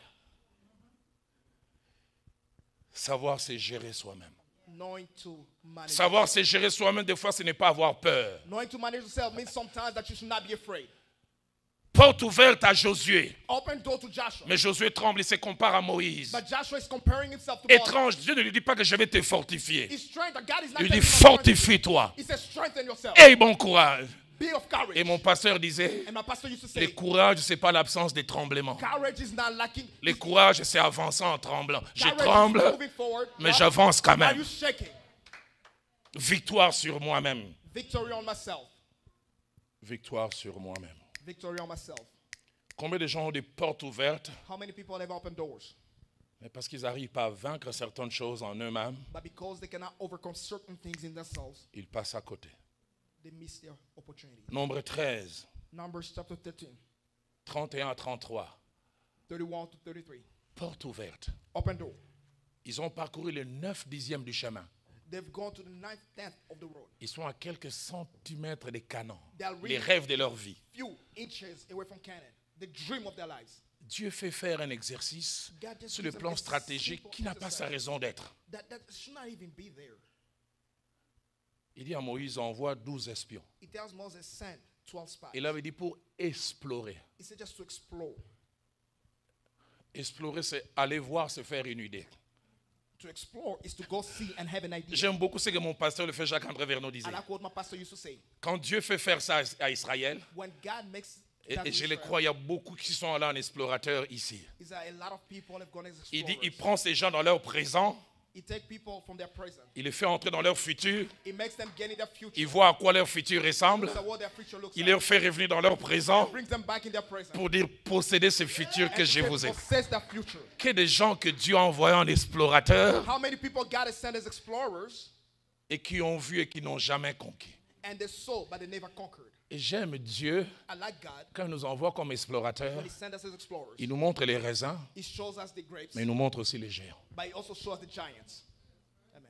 [SPEAKER 2] Savoir, c'est gérer soi-même.
[SPEAKER 1] Knowing to manage.
[SPEAKER 2] Savoir, c'est gérer soi-même, des fois, ce n'est pas avoir peur.
[SPEAKER 1] Knowing to manage yourself means sometimes that you should not be afraid.
[SPEAKER 2] Porte ouverte à Josué.
[SPEAKER 1] Open door to Joshua.
[SPEAKER 2] Mais Josué tremble, il se compare à Moïse.
[SPEAKER 1] But Joshua is comparing himself to Moses.
[SPEAKER 2] Étrange, Dieu ne lui dit pas que je vais te fortifier.
[SPEAKER 1] His strength, that God is not
[SPEAKER 2] Il
[SPEAKER 1] telling
[SPEAKER 2] dit
[SPEAKER 1] you to strengthen you.
[SPEAKER 2] fortifie-toi.
[SPEAKER 1] He says strengthen yourself.
[SPEAKER 2] Aie bon courage.
[SPEAKER 1] Be of courage.
[SPEAKER 2] Et mon pasteur disait,
[SPEAKER 1] And my pastor used to say,
[SPEAKER 2] le courage, ce n'est pas l'absence des tremblements.
[SPEAKER 1] courage is not lacking.
[SPEAKER 2] Le courage, c'est avancer en tremblant. Je
[SPEAKER 1] Courage is
[SPEAKER 2] tremble,
[SPEAKER 1] moving forward.
[SPEAKER 2] mais j'avance quand
[SPEAKER 1] Are
[SPEAKER 2] même.
[SPEAKER 1] you shaking?
[SPEAKER 2] Victoire sur moi-même.
[SPEAKER 1] Victory on myself.
[SPEAKER 2] Victoire sur moi-même.
[SPEAKER 1] Victory on myself.
[SPEAKER 2] Combien de gens ont des portes ouvertes,
[SPEAKER 1] How many people have open doors?
[SPEAKER 2] mais parce qu'ils n'arrivent pas à vaincre certaines choses en eux-mêmes,
[SPEAKER 1] But because they cannot overcome certain things in themselves,
[SPEAKER 2] ils passent à côté.
[SPEAKER 1] they miss their opportunity.
[SPEAKER 2] Nombre 13,
[SPEAKER 1] Numbers chapter 13,
[SPEAKER 2] 31 à 33.
[SPEAKER 1] 31 to 33.
[SPEAKER 2] Porte ouverte.
[SPEAKER 1] Open door.
[SPEAKER 2] Ils ont parcouru le 9/10 du chemin.
[SPEAKER 1] They've gone to the 9th, 10th of the road.
[SPEAKER 2] Ils sont à quelques centimètres des canons.
[SPEAKER 1] They are
[SPEAKER 2] Les
[SPEAKER 1] really
[SPEAKER 2] rêves de leur vie.
[SPEAKER 1] few inches away from Canaan. The dream of their lives.
[SPEAKER 2] Dieu fait faire un exercice
[SPEAKER 1] God just
[SPEAKER 2] sur le
[SPEAKER 1] gives them
[SPEAKER 2] plan
[SPEAKER 1] a
[SPEAKER 2] stratégique
[SPEAKER 1] simple
[SPEAKER 2] qui n'a pas sa
[SPEAKER 1] exercise
[SPEAKER 2] raison d'être.
[SPEAKER 1] That should not even be there.
[SPEAKER 2] Il dit à Moïse, envoie 12 espions.
[SPEAKER 1] He tells Moses, send 12 spies.
[SPEAKER 2] Il avait dit pour explorer.
[SPEAKER 1] He said just to explore.
[SPEAKER 2] Explorer, c'est aller voir, se faire une idée.
[SPEAKER 1] To explore is to go see and have an idea.
[SPEAKER 2] J'aime beaucoup ce que mon pasteur, le frère Jacques-André Vernon, disait.
[SPEAKER 1] I like what my pastor used to say.
[SPEAKER 2] Quand Dieu fait faire ça à Israël,
[SPEAKER 1] When God makes
[SPEAKER 2] et
[SPEAKER 1] that
[SPEAKER 2] je
[SPEAKER 1] to
[SPEAKER 2] le
[SPEAKER 1] Israel,
[SPEAKER 2] crois, il y a beaucoup qui sont là en explorateur ici.
[SPEAKER 1] is that a lot of people have gone as
[SPEAKER 2] Il dit,
[SPEAKER 1] explorers.
[SPEAKER 2] il prend ces gens dans leur présent,
[SPEAKER 1] He takes people from their present.
[SPEAKER 2] il les fait entrer dans leur futur,
[SPEAKER 1] He makes them get in their future.
[SPEAKER 2] il voit à quoi leur futur ressemble,
[SPEAKER 1] Looks at what their future looks
[SPEAKER 2] il
[SPEAKER 1] like.
[SPEAKER 2] leur fait revenir dans leur présent
[SPEAKER 1] Brings them back in their present.
[SPEAKER 2] pour dire, possédez ce futur que
[SPEAKER 1] And
[SPEAKER 2] je
[SPEAKER 1] to
[SPEAKER 2] vous ai.
[SPEAKER 1] possess that future.
[SPEAKER 2] Que des gens que Dieu a envoyés en explorateur
[SPEAKER 1] How many people God has sent as explorers
[SPEAKER 2] et qui ont vu et qui n'ont jamais conquis.
[SPEAKER 1] and they saw but they never conquered?
[SPEAKER 2] Et j'aime Dieu,
[SPEAKER 1] I like God
[SPEAKER 2] quand il nous envoie comme explorateurs,
[SPEAKER 1] when He sent us as explorers.
[SPEAKER 2] il nous montre les raisins,
[SPEAKER 1] He shows us the grapes,
[SPEAKER 2] mais il nous montre aussi les géants.
[SPEAKER 1] but He also shows us the giants. Amen.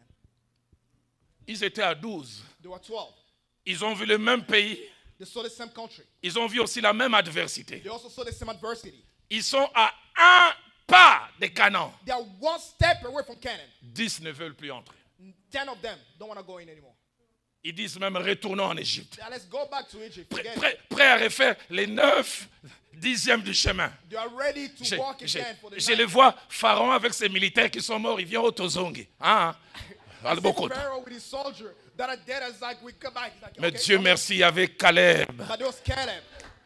[SPEAKER 2] Ils étaient à 12.
[SPEAKER 1] There were 12.
[SPEAKER 2] Ils ont vu le même pays.
[SPEAKER 1] They saw the same country.
[SPEAKER 2] Ils ont vu aussi la même adversité.
[SPEAKER 1] They also saw the same adversity.
[SPEAKER 2] Ils sont à un pas de Canaan.
[SPEAKER 1] They are one step away from Canaan.
[SPEAKER 2] 10 ne veulent plus entrer.
[SPEAKER 1] 10 of them don't want to go in anymore.
[SPEAKER 2] Ils disent même retournons en Égypte.
[SPEAKER 1] Now let's go back to Egypt. Forget it.
[SPEAKER 2] Prêts à refaire les 9/10 du chemin.
[SPEAKER 1] They are ready to
[SPEAKER 2] Je,
[SPEAKER 1] walk
[SPEAKER 2] je-
[SPEAKER 1] again for the
[SPEAKER 2] je
[SPEAKER 1] night.
[SPEAKER 2] les vois, Pharaon avec ses militaires qui sont morts, il vient au Tozongi. Hein?
[SPEAKER 1] I see
[SPEAKER 2] Al-Bokota.
[SPEAKER 1] Pharaoh with his soldier that are dead as like we come back. He's like,
[SPEAKER 2] Mais
[SPEAKER 1] okay,
[SPEAKER 2] Dieu
[SPEAKER 1] come
[SPEAKER 2] merci, il y avait Caleb
[SPEAKER 1] on. But there was Caleb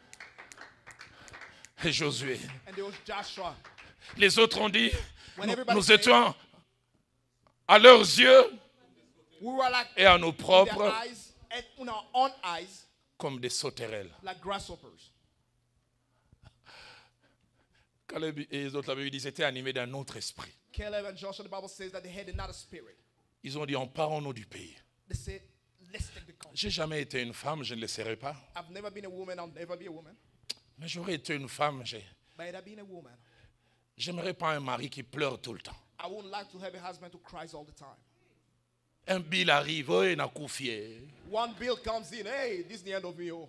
[SPEAKER 2] et Josué.
[SPEAKER 1] and there was Joshua.
[SPEAKER 2] Les autres ont dit,
[SPEAKER 1] When everybody
[SPEAKER 2] nous
[SPEAKER 1] said-
[SPEAKER 2] étions à leurs yeux
[SPEAKER 1] We were like
[SPEAKER 2] et à nos
[SPEAKER 1] in their
[SPEAKER 2] propres
[SPEAKER 1] eyes and in our own eyes
[SPEAKER 2] comme des sauterelles.
[SPEAKER 1] like grasshoppers.
[SPEAKER 2] Caleb et les autres, la Bible dit, ils étaient animés d'un autre esprit.
[SPEAKER 1] Caleb and Joshua, the Bible says that they had another spirit.
[SPEAKER 2] Ils ont dit, emparons-nous du pays.
[SPEAKER 1] They said, let's take the country.
[SPEAKER 2] J'ai jamais été une femme, je ne le serai pas.
[SPEAKER 1] I've never been a woman, I'll never be a woman.
[SPEAKER 2] Mais j'aurais été une femme,
[SPEAKER 1] But had I been a woman,
[SPEAKER 2] j'aimerais pas un mari qui pleure tout le temps.
[SPEAKER 1] I wouldn't like to have a husband who cries all the time.
[SPEAKER 2] Un bill arrive, oh, il n'a confié.
[SPEAKER 1] One bill comes in, hey, this is the end of me. Oh.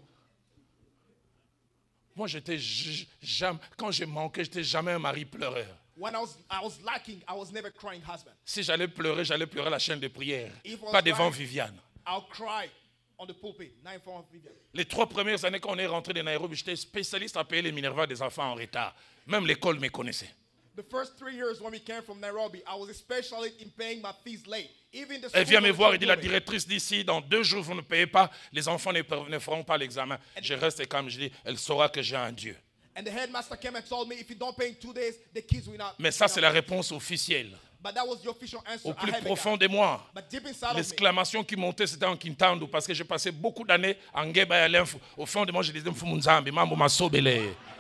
[SPEAKER 2] Moi, j'étais jamais, quand je manquais, j'étais jamais un mari pleureur.
[SPEAKER 1] When I was lacking, I was never crying husband.
[SPEAKER 2] Si j'allais pleurer à la chaîne de prière,
[SPEAKER 1] If I was
[SPEAKER 2] pas devant
[SPEAKER 1] crying,
[SPEAKER 2] Viviane.
[SPEAKER 1] I'll cry on the pulpit, not in front of Vivian.
[SPEAKER 2] Les 3 premières années quand on est rentré de Nairobi, j'étais spécialiste à payer les Minerva des enfants en retard. Même l'école me connaissait.
[SPEAKER 1] The first 3 years when we came from Nairobi, I was a specialist in paying my fees late. Even the
[SPEAKER 2] Elle vient
[SPEAKER 1] school
[SPEAKER 2] me voir et
[SPEAKER 1] was
[SPEAKER 2] dit, la
[SPEAKER 1] doing it.
[SPEAKER 2] directrice d'ici, dans 2 jours, vous ne payez pas, les enfants ne feront pas l'examen. Je reste calme, je dis, elle saura que j'ai un Dieu.
[SPEAKER 1] And the headmaster came and told me, if you don't pay in 2 days, the kids will not.
[SPEAKER 2] Mais ça, c'est la réponse officielle.
[SPEAKER 1] But that was the official answer.
[SPEAKER 2] Au
[SPEAKER 1] I
[SPEAKER 2] plus
[SPEAKER 1] have a
[SPEAKER 2] profond
[SPEAKER 1] God.
[SPEAKER 2] de moi,
[SPEAKER 1] But deep inside of me,
[SPEAKER 2] l'exclamation qui montait, c'était en Kintandu, parce que j'ai passé beaucoup d'années en Ngeba et à l'Info. Au fond de moi, je disais, Mfumunzambi, Mambo Masobele.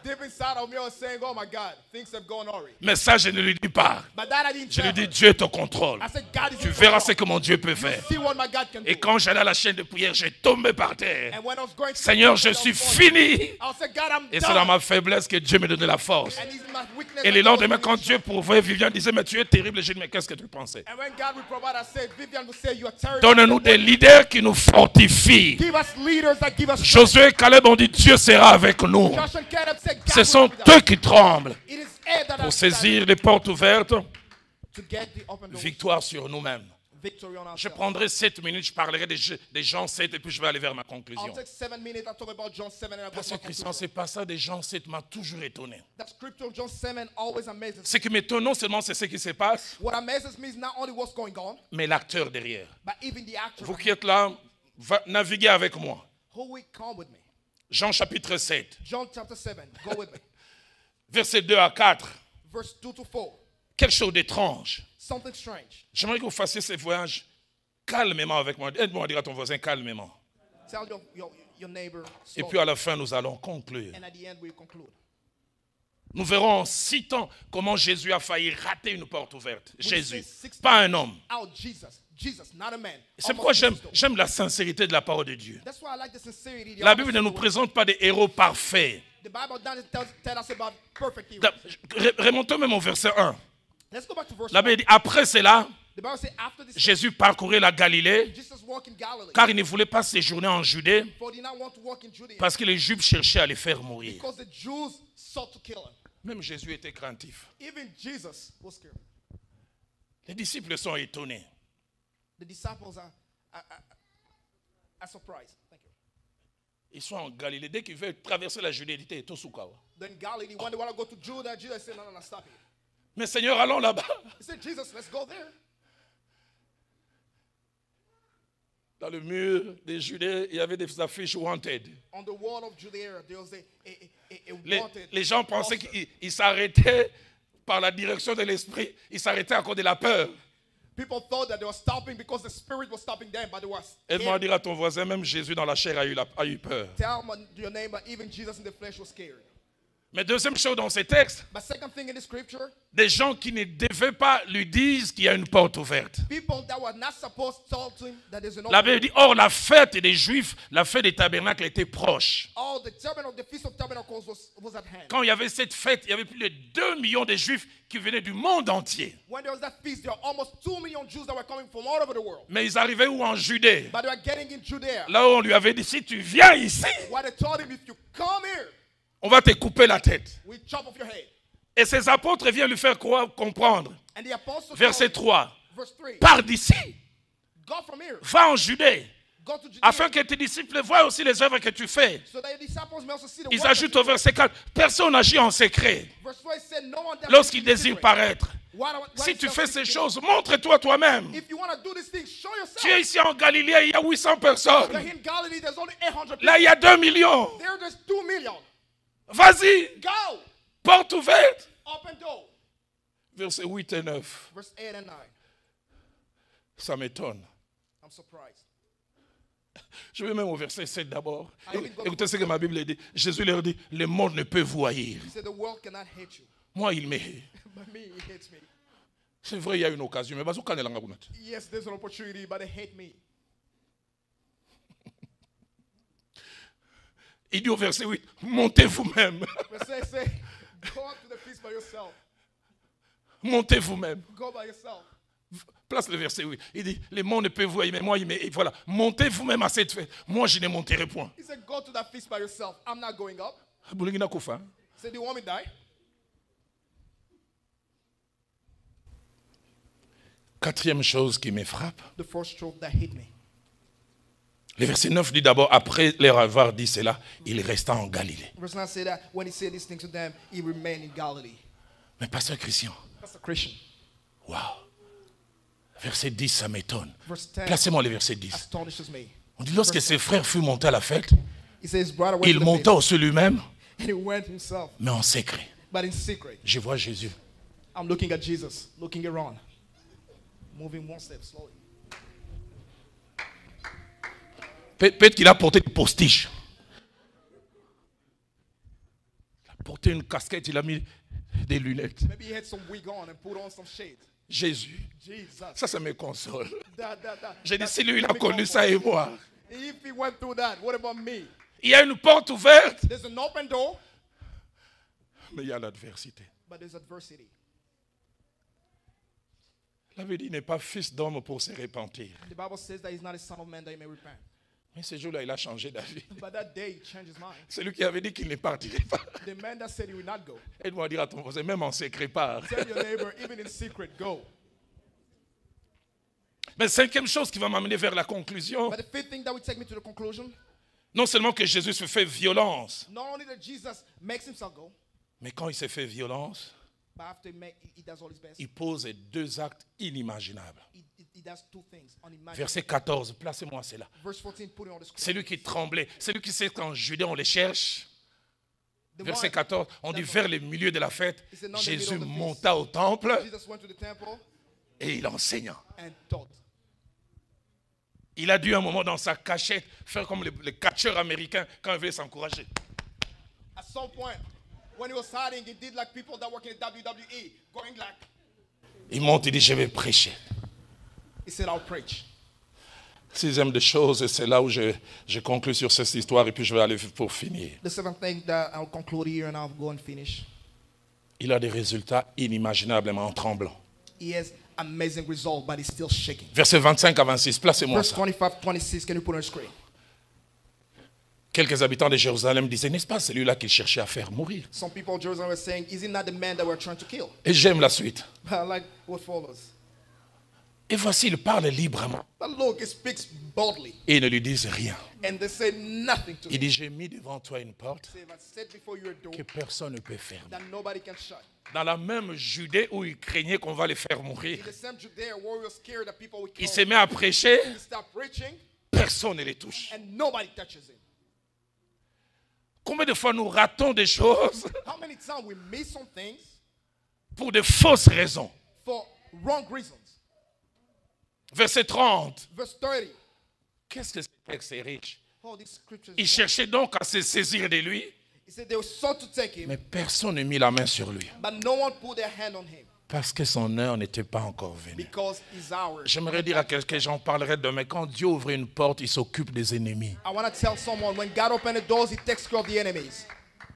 [SPEAKER 1] deep inside of me, I was saying, oh my God, things have gone awry.
[SPEAKER 2] Mais ça, je ne lui dis pas.
[SPEAKER 1] But that I didn't
[SPEAKER 2] Je lui
[SPEAKER 1] tell
[SPEAKER 2] dis,
[SPEAKER 1] her.
[SPEAKER 2] Dieu est au contrôle.
[SPEAKER 1] I said, God is
[SPEAKER 2] Tu
[SPEAKER 1] in
[SPEAKER 2] verras ce
[SPEAKER 1] control.
[SPEAKER 2] que mon Dieu peut faire.
[SPEAKER 1] See what my God can
[SPEAKER 2] Et
[SPEAKER 1] do.
[SPEAKER 2] quand j'allais à la chaîne de prière, j'ai tombé par terre.
[SPEAKER 1] And when I was going to
[SPEAKER 2] Seigneur, je suis fini.
[SPEAKER 1] I said, God, I'm
[SPEAKER 2] Et
[SPEAKER 1] done.
[SPEAKER 2] c'est dans ma faiblesse que Dieu me donne la force.
[SPEAKER 1] And he's my weakness.
[SPEAKER 2] Et le
[SPEAKER 1] that
[SPEAKER 2] lendemain,
[SPEAKER 1] God
[SPEAKER 2] quand
[SPEAKER 1] will
[SPEAKER 2] Dieu pouvait, Viviane disait, mais tu es terrible. J'ai dit, mais qu'est-ce que tu pensais?
[SPEAKER 1] And when God will provide, I said, Vivian will say, you are terrible.
[SPEAKER 2] Donne-nous des leaders qui nous fortifient.
[SPEAKER 1] Give us leaders that give us strength.
[SPEAKER 2] Josué et Caleb ont dit, Dieu sera avec nous.
[SPEAKER 1] Joshua and Caleb said, God
[SPEAKER 2] Ce
[SPEAKER 1] will
[SPEAKER 2] sont
[SPEAKER 1] be with us.
[SPEAKER 2] eux qui tremblent
[SPEAKER 1] It is air that
[SPEAKER 2] pour
[SPEAKER 1] has
[SPEAKER 2] saisir les portes ouvertes.
[SPEAKER 1] to get the open doors.
[SPEAKER 2] Victoire sur nous-mêmes.
[SPEAKER 1] Victory on
[SPEAKER 2] Je
[SPEAKER 1] ourselves.
[SPEAKER 2] prendrai 7 minutes, je parlerai des Jean 7 et puis je vais aller vers ma
[SPEAKER 1] I'll
[SPEAKER 2] conclusion.
[SPEAKER 1] take 7 minutes. I'll talk about John 7 and I'll go to
[SPEAKER 2] Parce que
[SPEAKER 1] my
[SPEAKER 2] Christian,
[SPEAKER 1] conclusion.
[SPEAKER 2] c'est pas ça, des Jean 7 m'a toujours étonné.
[SPEAKER 1] That scripture, John 7, always amazes me.
[SPEAKER 2] Ce qui m'étonne non seulement c'est ce qui se passe,
[SPEAKER 1] What amazes me is not only what's going on,
[SPEAKER 2] mais l'acteur derrière.
[SPEAKER 1] but even the actor.
[SPEAKER 2] Vous qui êtes là, naviguez avec moi.
[SPEAKER 1] Who will come with me?
[SPEAKER 2] Jean chapitre 7,
[SPEAKER 1] John chapter 7. Go with me.
[SPEAKER 2] versets 2 à 4.
[SPEAKER 1] Verse 2 to 4.
[SPEAKER 2] Quelque chose d'étrange.
[SPEAKER 1] Something strange.
[SPEAKER 2] J'aimerais que vous fassiez ce voyage calmement avec moi. Aide-moi à dire à ton voisin calmement.
[SPEAKER 1] Tell your neighbor
[SPEAKER 2] Et
[SPEAKER 1] slowly.
[SPEAKER 2] puis à la fin, nous allons conclure.
[SPEAKER 1] And at the end, we'll conclude.
[SPEAKER 2] Nous verrons en 6 temps comment Jésus a failli rater une porte ouverte. Jésus,
[SPEAKER 1] see 6
[SPEAKER 2] pas un homme.
[SPEAKER 1] Oh, Jesus, not a man.
[SPEAKER 2] C'est pourquoi
[SPEAKER 1] Almost missed it.
[SPEAKER 2] j'aime la sincérité de la parole de Dieu.
[SPEAKER 1] That's why I like the sincerity.
[SPEAKER 2] La Bible ne nous présente pas des héros parfaits.
[SPEAKER 1] The Bible doesn't tell us about perfect heroes.
[SPEAKER 2] Remontons même au verset 1.
[SPEAKER 1] Let's go back to verse
[SPEAKER 2] La
[SPEAKER 1] 1.
[SPEAKER 2] Bible dit, après cela,
[SPEAKER 1] The Bible says, after this,
[SPEAKER 2] Jésus parcourait la Galilée,
[SPEAKER 1] Jesus walked in Galilee.
[SPEAKER 2] car il ne voulait pas séjourner en Judée,
[SPEAKER 1] For he did not want to walk in Judea.
[SPEAKER 2] parce que les Juifs cherchaient à les faire mourir.
[SPEAKER 1] Because the Jews sought to kill him.
[SPEAKER 2] Même Jésus était craintif.
[SPEAKER 1] Even Jesus was scared.
[SPEAKER 2] Les disciples sont étonnés.
[SPEAKER 1] The disciples are surprised. Thank you.
[SPEAKER 2] Ils sont en Galilée. Dès qu'ils veulent traverser la Judée, ils disent, Tosukawa.
[SPEAKER 1] Then Galilee, when they want to go to Judah, Jesus said, no, stop here.
[SPEAKER 2] Mais Seigneur, allons là-bas.
[SPEAKER 1] He said, Jesus, let's go there.
[SPEAKER 2] Dans le mur des Judée, il y avait des affiches wanted.
[SPEAKER 1] On the wall of Judea, there was a wanted.
[SPEAKER 2] Les gens pensaient
[SPEAKER 1] poster.
[SPEAKER 2] qu'ils s'arrêtaient par la direction de l'esprit. Ils s'arrêtaient à cause de la peur.
[SPEAKER 1] People thought that they were stopping because the Spirit was stopping them, but they were
[SPEAKER 2] Aide-moi à
[SPEAKER 1] scared.
[SPEAKER 2] dire à ton voisin, même Jésus dans la chair a eu peur.
[SPEAKER 1] Tell your neighbor, even Jesus in the flesh was scared.
[SPEAKER 2] Mais deuxième chose dans ces textes,
[SPEAKER 1] But second thing in the scripture,
[SPEAKER 2] des gens qui ne devaient pas lui disent qu'il y a une porte ouverte.
[SPEAKER 1] people that were not supposed to tell him that there's an
[SPEAKER 2] La
[SPEAKER 1] open
[SPEAKER 2] Bible dit, or la fête des Juifs, la fête des tabernacles était proche.
[SPEAKER 1] Oh, the Feast of Tabernacles was at hand.
[SPEAKER 2] Quand il y avait cette fête, il y avait plus de 2 millions de Juifs qui venaient du monde entier.
[SPEAKER 1] When there was that feast, there were almost 2 million Jews that were coming from all over the world.
[SPEAKER 2] Mais ils arrivaient où? En Judée.
[SPEAKER 1] But they were getting in Judea.
[SPEAKER 2] Là où on lui avait dit, si tu viens ici,
[SPEAKER 1] What they told him, if you come here,
[SPEAKER 2] on va te couper la tête.
[SPEAKER 1] we chop off your head.
[SPEAKER 2] Et ses apôtres viennent lui faire comprendre.
[SPEAKER 1] And the apostles
[SPEAKER 2] Verset
[SPEAKER 1] told him,
[SPEAKER 2] 3.
[SPEAKER 1] verse 3,
[SPEAKER 2] Pars d'ici,
[SPEAKER 1] go from here,
[SPEAKER 2] va en Judée,
[SPEAKER 1] go to Judea,
[SPEAKER 2] afin que tes disciples voient aussi les œuvres que tu fais.
[SPEAKER 1] so that your disciples may also see the
[SPEAKER 2] Ils
[SPEAKER 1] works
[SPEAKER 2] ajoutent
[SPEAKER 1] that
[SPEAKER 2] au
[SPEAKER 1] you do.
[SPEAKER 2] verset 4, personne n'agit en secret
[SPEAKER 1] Verse 3 said, no one does
[SPEAKER 2] lorsqu'il
[SPEAKER 1] anything in
[SPEAKER 2] désire
[SPEAKER 1] secret.
[SPEAKER 2] paraître.
[SPEAKER 1] Why
[SPEAKER 2] Si tu
[SPEAKER 1] shall
[SPEAKER 2] fais
[SPEAKER 1] we
[SPEAKER 2] ces
[SPEAKER 1] do
[SPEAKER 2] choses, montre-toi toi-même.
[SPEAKER 1] it? If you want to do these things, show
[SPEAKER 2] Tu es
[SPEAKER 1] yourself.
[SPEAKER 2] ici en Galilée, il y a 800 personnes.
[SPEAKER 1] You're in Galilee, there's only 800 people.
[SPEAKER 2] Là, il y a 2 millions.
[SPEAKER 1] There's 2 million.
[SPEAKER 2] Vas-y,
[SPEAKER 1] Go,
[SPEAKER 2] porte ouverte.
[SPEAKER 1] open door.
[SPEAKER 2] Versets 8 et 9.
[SPEAKER 1] Verse 8 and 9.
[SPEAKER 2] Ça m'étonne.
[SPEAKER 1] I'm surprised.
[SPEAKER 2] Je vais même au verset 7 d'abord.
[SPEAKER 1] I will go to
[SPEAKER 2] Écoutez ce que ma Bible dit. Jésus leur dit, le monde ne peut vous haïr.
[SPEAKER 1] He said, the world cannot hate you.
[SPEAKER 2] Moi, il m'hait.
[SPEAKER 1] But me, he hates me.
[SPEAKER 2] C'est vrai, il y a une occasion. Mais vas-y, quand elle en a
[SPEAKER 1] Yes, there's an opportunity, but they hate me.
[SPEAKER 2] Il dit au verset 8, montez vous-même.
[SPEAKER 1] But say, go up to the feast by yourself.
[SPEAKER 2] Montez vous-même.
[SPEAKER 1] Go by yourself.
[SPEAKER 2] Place le verset 8. Il dit, le monde ne peut vous haïr, mais moi, il m'hait. Et voilà, montez vous-même à cette fête. Moi, je ne monterai point.
[SPEAKER 1] He said, go to that feast by yourself. I'm not going up.
[SPEAKER 2] Boulingina Koufa.
[SPEAKER 1] He said, do you want me to die?
[SPEAKER 2] Quatrième chose qui me frappe.
[SPEAKER 1] The first truth that hit me.
[SPEAKER 2] Le verset 9 dit d'abord, après leur avoir dit cela, il resta en Galilée.
[SPEAKER 1] Verse 9 said that when he said these things to them, he remained in Galilee.
[SPEAKER 2] Mais pasteur Christian,
[SPEAKER 1] That's a Christian.
[SPEAKER 2] waouh. Verset 10, ça m'étonne.
[SPEAKER 1] Verse 10
[SPEAKER 2] Placez-moi le verset 10.
[SPEAKER 1] astonishes me.
[SPEAKER 2] On dit, lorsque ses frères furent montés à la fête,
[SPEAKER 1] He says, brother went
[SPEAKER 2] il
[SPEAKER 1] to the
[SPEAKER 2] monta
[SPEAKER 1] feast,
[SPEAKER 2] aussi lui-même,
[SPEAKER 1] and he went himself,
[SPEAKER 2] mais en secret.
[SPEAKER 1] but in secret.
[SPEAKER 2] Je vois Jésus.
[SPEAKER 1] I'm looking at Jesus, looking around, moving one step slowly.
[SPEAKER 2] Peut-être qu'il a porté des postiches. Il a porté porté une casquette, il a mis des lunettes.
[SPEAKER 1] Maybe he had some wig on and put on some shades.
[SPEAKER 2] Jésus.
[SPEAKER 1] Jesus.
[SPEAKER 2] Ça me console.
[SPEAKER 1] That,
[SPEAKER 2] J'ai dit,
[SPEAKER 1] that
[SPEAKER 2] si lui, il a
[SPEAKER 1] make me
[SPEAKER 2] connu
[SPEAKER 1] comfort.
[SPEAKER 2] ça et moi.
[SPEAKER 1] If he went through that, what about me?
[SPEAKER 2] Il y a une porte ouverte,
[SPEAKER 1] There's an open door,
[SPEAKER 2] mais il y a l'adversité.
[SPEAKER 1] but there's adversity.
[SPEAKER 2] La Bible dit, il n'est pas fils d'homme pour se repentir.
[SPEAKER 1] The Bible says that he's not a son of man that he may repent.
[SPEAKER 2] Mais ce jour-là, il a changé d'avis.
[SPEAKER 1] But that day he changed his mind.
[SPEAKER 2] Celui qui avait dit qu'il ne partirait pas.
[SPEAKER 1] The man that said he would not go.
[SPEAKER 2] Aide-moi à dire à ton voisin, même en secret part.
[SPEAKER 1] Tell your neighbor, even in secret, go.
[SPEAKER 2] Mais cinquième chose qui va m'amener vers la conclusion,
[SPEAKER 1] But the fifth thing that will take me to the conclusion,
[SPEAKER 2] non seulement que Jésus se fait violence,
[SPEAKER 1] not only that Jesus makes himself go,
[SPEAKER 2] mais quand il se fait violence,
[SPEAKER 1] but after he does all his best,
[SPEAKER 2] il pose deux actes inimaginables.
[SPEAKER 1] he does two things unimaginable.
[SPEAKER 2] Verset 14, placez-moi cela.
[SPEAKER 1] Verse 14, put it on the screen.
[SPEAKER 2] Celui qui tremblait, celui qui sait qu'en Judée on les cherche.
[SPEAKER 1] The
[SPEAKER 2] Verset
[SPEAKER 1] one-
[SPEAKER 2] 14, on dit vers le milieu de la fête,
[SPEAKER 1] He said, "Not in the
[SPEAKER 2] Jésus
[SPEAKER 1] middle of the feast."
[SPEAKER 2] monta au temple
[SPEAKER 1] Jesus went to the temple
[SPEAKER 2] et il enseigna.
[SPEAKER 1] and taught.
[SPEAKER 2] Il a dû un moment dans sa cachette faire comme les catcheurs américains quand ils veulent s'encourager.
[SPEAKER 1] At some point, when he was hiding, he did like people that work in the WWE, going like,
[SPEAKER 2] Il monte, il dit, je vais prêcher.
[SPEAKER 1] he said, I'll preach.
[SPEAKER 2] Sixième des choses, et c'est là où je conclus sur cette histoire et puis je vais aller pour finir.
[SPEAKER 1] The seventh thing that I'll conclude here and I'll go and finish.
[SPEAKER 2] Il a des résultats inimaginablement tremblants.
[SPEAKER 1] He has amazing results, but he's still shaking.
[SPEAKER 2] Versets 25 à 26, placez-moi
[SPEAKER 1] Verse
[SPEAKER 2] ça.
[SPEAKER 1] 25, 26, can you put it on the screen?
[SPEAKER 2] Quelques habitants de Jérusalem disaient, n'est-ce pas celui-là qu'il cherchait à faire mourir?
[SPEAKER 1] Some people in Jerusalem were saying, is he not the man that we're trying to kill?
[SPEAKER 2] Et j'aime la suite.
[SPEAKER 1] I like what follows.
[SPEAKER 2] Et voici, il parle librement.
[SPEAKER 1] But look, he speaks boldly,
[SPEAKER 2] Et ils ne lui disent rien.
[SPEAKER 1] and they say nothing to
[SPEAKER 2] Il
[SPEAKER 1] him.
[SPEAKER 2] dit, j'ai mis devant toi une porte
[SPEAKER 1] Say, if I set before you a door
[SPEAKER 2] que personne ne peut fermer.
[SPEAKER 1] that nobody can shut.
[SPEAKER 2] Dans la même Judée où il craignait qu'on va les faire mourir,
[SPEAKER 1] In the same Judea where we were scared that people would
[SPEAKER 2] il
[SPEAKER 1] kill
[SPEAKER 2] se
[SPEAKER 1] him,
[SPEAKER 2] met à prêcher,
[SPEAKER 1] he started preaching,
[SPEAKER 2] personne ne les touche.
[SPEAKER 1] and nobody touches him.
[SPEAKER 2] Combien de fois nous ratons des choses
[SPEAKER 1] How many times we miss some things
[SPEAKER 2] pour de fausses raisons?
[SPEAKER 1] for wrong reasons?
[SPEAKER 2] Verset 30.
[SPEAKER 1] Verse 30.
[SPEAKER 2] Qu'est-ce que ce texte est riche?
[SPEAKER 1] Oh, these scriptures.
[SPEAKER 2] Il cherchait donc à se saisir de lui,
[SPEAKER 1] He said they were sought to take him,
[SPEAKER 2] mais personne ne mit la main sur lui
[SPEAKER 1] but no one put their hand on him
[SPEAKER 2] parce que son heure n'était pas encore venue.
[SPEAKER 1] because his hour.
[SPEAKER 2] J'aimerais dire à quelqu'un, j'en parlerai demain, quand Dieu ouvre une porte, il s'occupe des ennemis.
[SPEAKER 1] I want to tell someone when God opens the doors, he takes care of the enemies.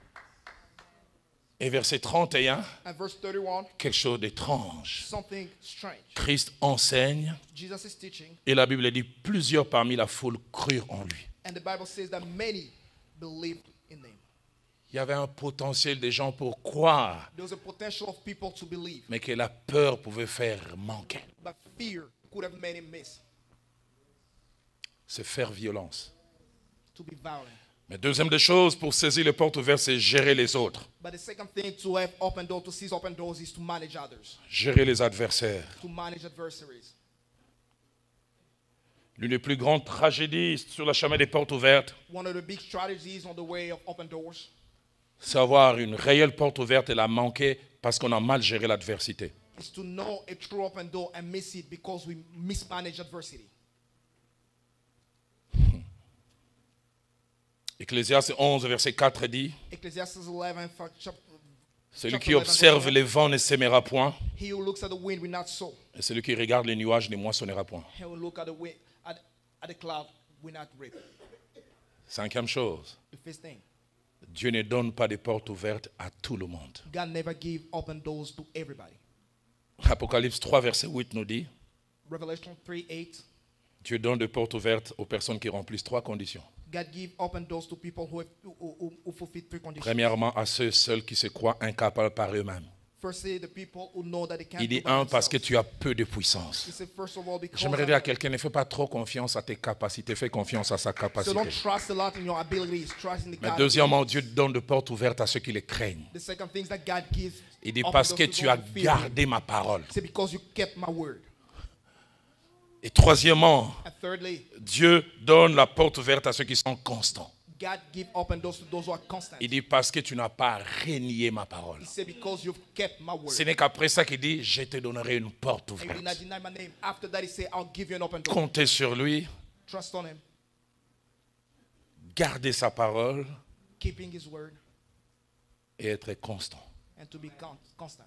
[SPEAKER 2] Et verset 31,
[SPEAKER 1] And verse 31,
[SPEAKER 2] quelque chose d'étrange.
[SPEAKER 1] something strange.
[SPEAKER 2] Christ enseigne
[SPEAKER 1] Jesus is teaching,
[SPEAKER 2] et la Bible dit plusieurs parmi la foule crurent en lui.
[SPEAKER 1] and the Bible says that many believed in him.
[SPEAKER 2] Il y avait un potentiel des gens pour croire,
[SPEAKER 1] There was a potential of people to believe,
[SPEAKER 2] mais que la peur pouvait faire manquer.
[SPEAKER 1] but fear could have made him miss,
[SPEAKER 2] C'est faire violence.
[SPEAKER 1] to be violent.
[SPEAKER 2] Mais deuxième des choses, pour saisir les portes ouvertes, c'est gérer les autres,
[SPEAKER 1] But the second thing to have open doors, to seize open doors, is to manage others,
[SPEAKER 2] gérer les adversaires.
[SPEAKER 1] to manage adversaries.
[SPEAKER 2] L'une des plus grandes tragédies sur le chemin des portes ouvertes,
[SPEAKER 1] One of the big strategies on the way of open doors
[SPEAKER 2] c'est avoir une réelle porte ouverte et la manquer parce qu'on a mal géré l'adversité.
[SPEAKER 1] is to know a true open door and miss it because we mismanage adversity.
[SPEAKER 2] Ecclésiaste 11, verset 4 dit,
[SPEAKER 1] Ecclesiastes 11,
[SPEAKER 2] celui
[SPEAKER 1] chapter
[SPEAKER 2] qui
[SPEAKER 1] 11,
[SPEAKER 2] observe
[SPEAKER 1] verse
[SPEAKER 2] les vents ne s'aimera point,
[SPEAKER 1] he who looks at the wind will not sow.
[SPEAKER 2] et celui qui regarde les nuages ne moissonnera point.
[SPEAKER 1] He who look at the wind, at the cloud will not reap.
[SPEAKER 2] Cinquième chose,
[SPEAKER 1] The first thing,
[SPEAKER 2] Dieu ne donne pas de portes ouvertes à tout le monde.
[SPEAKER 1] God never give open doors to everybody.
[SPEAKER 2] Apocalypse 3, verset 8 nous dit,
[SPEAKER 1] Revelation 3:8,
[SPEAKER 2] Dieu donne des portes ouvertes aux personnes qui remplissent trois conditions.
[SPEAKER 1] God give open doors to people who fulfill three conditions.
[SPEAKER 2] Premièrement, à ceux seuls qui se croient incapables par eux-mêmes.
[SPEAKER 1] Firstly, the people who know that they can't
[SPEAKER 2] Il dit,
[SPEAKER 1] do by
[SPEAKER 2] un, parce que
[SPEAKER 1] themselves.
[SPEAKER 2] tu as peu de puissance.
[SPEAKER 1] He said, first of all, because
[SPEAKER 2] J'aimerais dire à quelqu'un, ne fais pas trop confiance à tes capacités, fais confiance à sa
[SPEAKER 1] so
[SPEAKER 2] capacité.
[SPEAKER 1] don't trust a lot in your abilities, trust in the
[SPEAKER 2] Mais
[SPEAKER 1] God.
[SPEAKER 2] deuxièmement, Dieu donne des portes ouvertes à ceux qui les craignent.
[SPEAKER 1] The second thing is that God gives
[SPEAKER 2] Il dit,
[SPEAKER 1] open
[SPEAKER 2] parce
[SPEAKER 1] doors
[SPEAKER 2] que
[SPEAKER 1] to
[SPEAKER 2] tu
[SPEAKER 1] those
[SPEAKER 2] as
[SPEAKER 1] who fear him.
[SPEAKER 2] gardé ma parole.
[SPEAKER 1] He said, because you kept my word.
[SPEAKER 2] Et troisièmement,
[SPEAKER 1] And thirdly,
[SPEAKER 2] Dieu donne la porte ouverte à ceux qui sont constants.
[SPEAKER 1] God give open doors to those who are constant.
[SPEAKER 2] Il dit, parce que tu n'as pas renié ma parole.
[SPEAKER 1] He said, because you've kept my word.
[SPEAKER 2] Ce n'est qu'après ça qu'il dit, je te donnerai une porte
[SPEAKER 1] And you did not
[SPEAKER 2] ouverte.
[SPEAKER 1] deny my name. After that, he said, I'll give you an open door.
[SPEAKER 2] Comptez sur lui,
[SPEAKER 1] Trust on him,
[SPEAKER 2] gardez sa parole,
[SPEAKER 1] keeping his word,
[SPEAKER 2] et être constant.
[SPEAKER 1] and to be constant.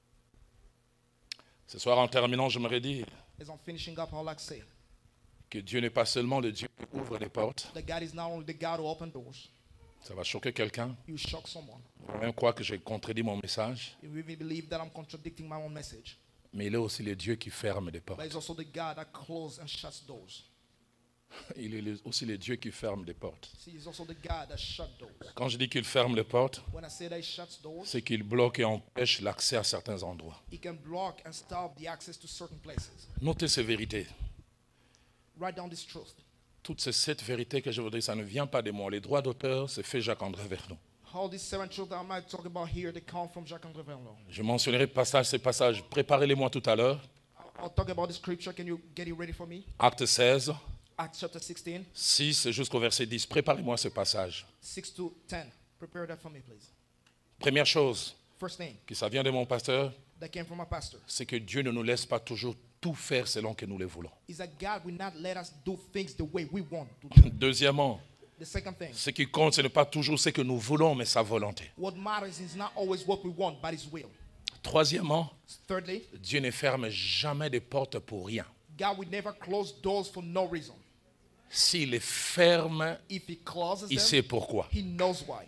[SPEAKER 2] Ce soir, en terminant, j'aimerais dire
[SPEAKER 1] As I'm finishing up, I'd like to say
[SPEAKER 2] que Dieu n'est pas seulement le Dieu qui ouvre les portes.
[SPEAKER 1] that God is not only the God who opens doors,
[SPEAKER 2] Ça va choquer quelqu'un.
[SPEAKER 1] you shock someone.
[SPEAKER 2] On va même croire que j'ai contredit mon message.
[SPEAKER 1] You even believe that I'm contradicting my own message.
[SPEAKER 2] Mais il est aussi le Dieu qui ferme les
[SPEAKER 1] But
[SPEAKER 2] portes.
[SPEAKER 1] it's also the God that closes and shuts doors.
[SPEAKER 2] Il est aussi le Dieu qui ferme les portes.
[SPEAKER 1] See, it's also the God that shuts doors.
[SPEAKER 2] Quand je dis qu'il ferme les portes,
[SPEAKER 1] When I say that he shuts doors,
[SPEAKER 2] c'est qu'il bloque et empêche l'accès à certains endroits.
[SPEAKER 1] he can block and stop the access to certain places.
[SPEAKER 2] Notez ces vérités.
[SPEAKER 1] Write down this truth.
[SPEAKER 2] Toutes ces 7 vérités que je voudrais, ça ne vient pas de moi. Les droits d'auteur, c'est fait Jacques-André Vernon.
[SPEAKER 1] All these 7 truths that I might talk about here, they come from Jacques-André Vernon.
[SPEAKER 2] Je mentionnerai ces passages. Préparez-les-moi tout à l'heure.
[SPEAKER 1] I'll talk about the scripture. Can you get it ready for me?
[SPEAKER 2] Acte 16,
[SPEAKER 1] Acts chapter 16,
[SPEAKER 2] 6 jusqu'au verset 10. Préparez-moi ce passage.
[SPEAKER 1] 6 to 10. Prepare that for me, please.
[SPEAKER 2] Première chose,
[SPEAKER 1] First thing
[SPEAKER 2] que ça vient de mon pasteur,
[SPEAKER 1] that came from my pastor
[SPEAKER 2] c'est que Dieu ne nous laisse pas toujours tout faire selon que nous le voulons.
[SPEAKER 1] is that God will not let us do things the way we want to do.
[SPEAKER 2] Deuxièmement,
[SPEAKER 1] The second thing,
[SPEAKER 2] ce qui compte, ce n'est pas toujours ce que nous voulons, mais sa volonté.
[SPEAKER 1] what matters is not always what we want, but His will.
[SPEAKER 2] Troisièmement,
[SPEAKER 1] Thirdly,
[SPEAKER 2] Dieu ne ferme jamais de portes pour rien.
[SPEAKER 1] God will never close doors for no reason.
[SPEAKER 2] S'il les ferme,
[SPEAKER 1] If He closes
[SPEAKER 2] il
[SPEAKER 1] them,
[SPEAKER 2] sait pourquoi.
[SPEAKER 1] He knows why.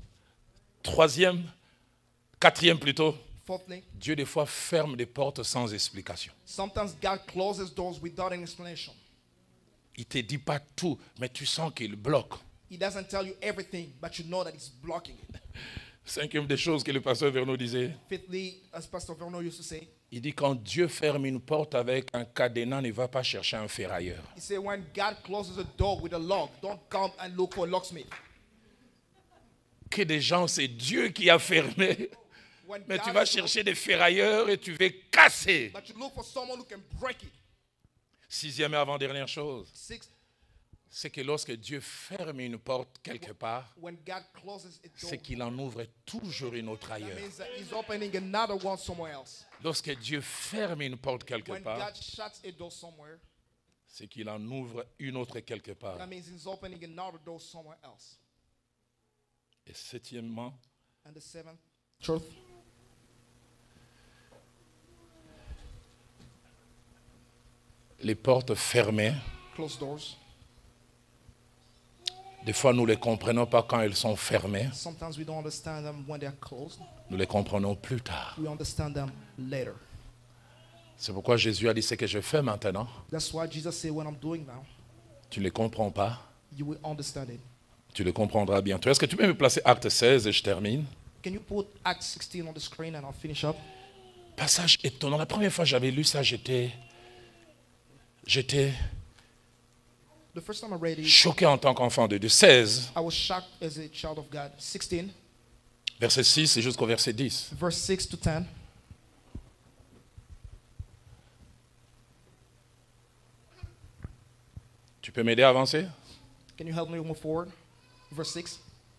[SPEAKER 2] Quatrième plutôt,
[SPEAKER 1] Fourthly,
[SPEAKER 2] Dieu des fois ferme des portes sans explication.
[SPEAKER 1] sometimes God closes doors without an explanation.
[SPEAKER 2] Il ne te dit pas tout, mais tu sens qu'il bloque.
[SPEAKER 1] He doesn't tell you everything, but you know that He's blocking it.
[SPEAKER 2] Cinquième des choses que le pasteur Vernon disait,
[SPEAKER 1] Fifthly, as Pastor Vernon used to say,
[SPEAKER 2] il dit quand Dieu ferme une porte avec un cadenas, ne va pas chercher un ferrailleur.
[SPEAKER 1] he said, when God closes a door with a lock, don't come and look for a locksmith.
[SPEAKER 2] Que des gens, c'est Dieu qui a fermé,
[SPEAKER 1] When
[SPEAKER 2] mais tu
[SPEAKER 1] God
[SPEAKER 2] vas
[SPEAKER 1] is-
[SPEAKER 2] chercher des ferrailleurs et tu vas casser.
[SPEAKER 1] But you look for someone who can break it.
[SPEAKER 2] Sixième et avant-dernière chose,
[SPEAKER 1] Sixth,
[SPEAKER 2] c'est que lorsque Dieu ferme une porte quelque part,
[SPEAKER 1] when God closes a door,
[SPEAKER 2] c'est qu'il en ouvre toujours une autre
[SPEAKER 1] that
[SPEAKER 2] ailleurs.
[SPEAKER 1] means that He's opening another one somewhere else.
[SPEAKER 2] Lorsque Dieu ferme une porte quelque
[SPEAKER 1] When
[SPEAKER 2] part,
[SPEAKER 1] God shuts a door somewhere,
[SPEAKER 2] c'est qu'il en ouvre une autre quelque part.
[SPEAKER 1] that means He's opening another door somewhere else.
[SPEAKER 2] Et septièmement,
[SPEAKER 1] And the seventh truth,
[SPEAKER 2] les portes fermées,
[SPEAKER 1] closed doors.
[SPEAKER 2] des fois nous ne les comprenons pas quand elles sont fermées,
[SPEAKER 1] Sometimes we don't understand them when they're closed.
[SPEAKER 2] nous les comprenons plus tard.
[SPEAKER 1] We understand them later.
[SPEAKER 2] C'est pourquoi Jésus a dit ce que je fais maintenant,
[SPEAKER 1] That's why Jesus said, what I'm doing now,
[SPEAKER 2] tu ne les comprends pas,
[SPEAKER 1] you will understand it.
[SPEAKER 2] tu le comprendras bientôt. Est-ce que tu peux me placer Acte 16 et je termine?
[SPEAKER 1] Can you put Acts 16 on the screen and I'll finish up?
[SPEAKER 2] Passage étonnant. La première fois que j'avais lu ça, j'étais
[SPEAKER 1] The first time I read it,
[SPEAKER 2] choqué en tant qu'enfant de Dieu. 16,
[SPEAKER 1] I was shocked as a child of God. 16,
[SPEAKER 2] verset 6 et jusqu'au verset 10.
[SPEAKER 1] verse 6 to 10.
[SPEAKER 2] Tu peux m'aider à avancer?
[SPEAKER 1] Can you help me move forward? Verse 6.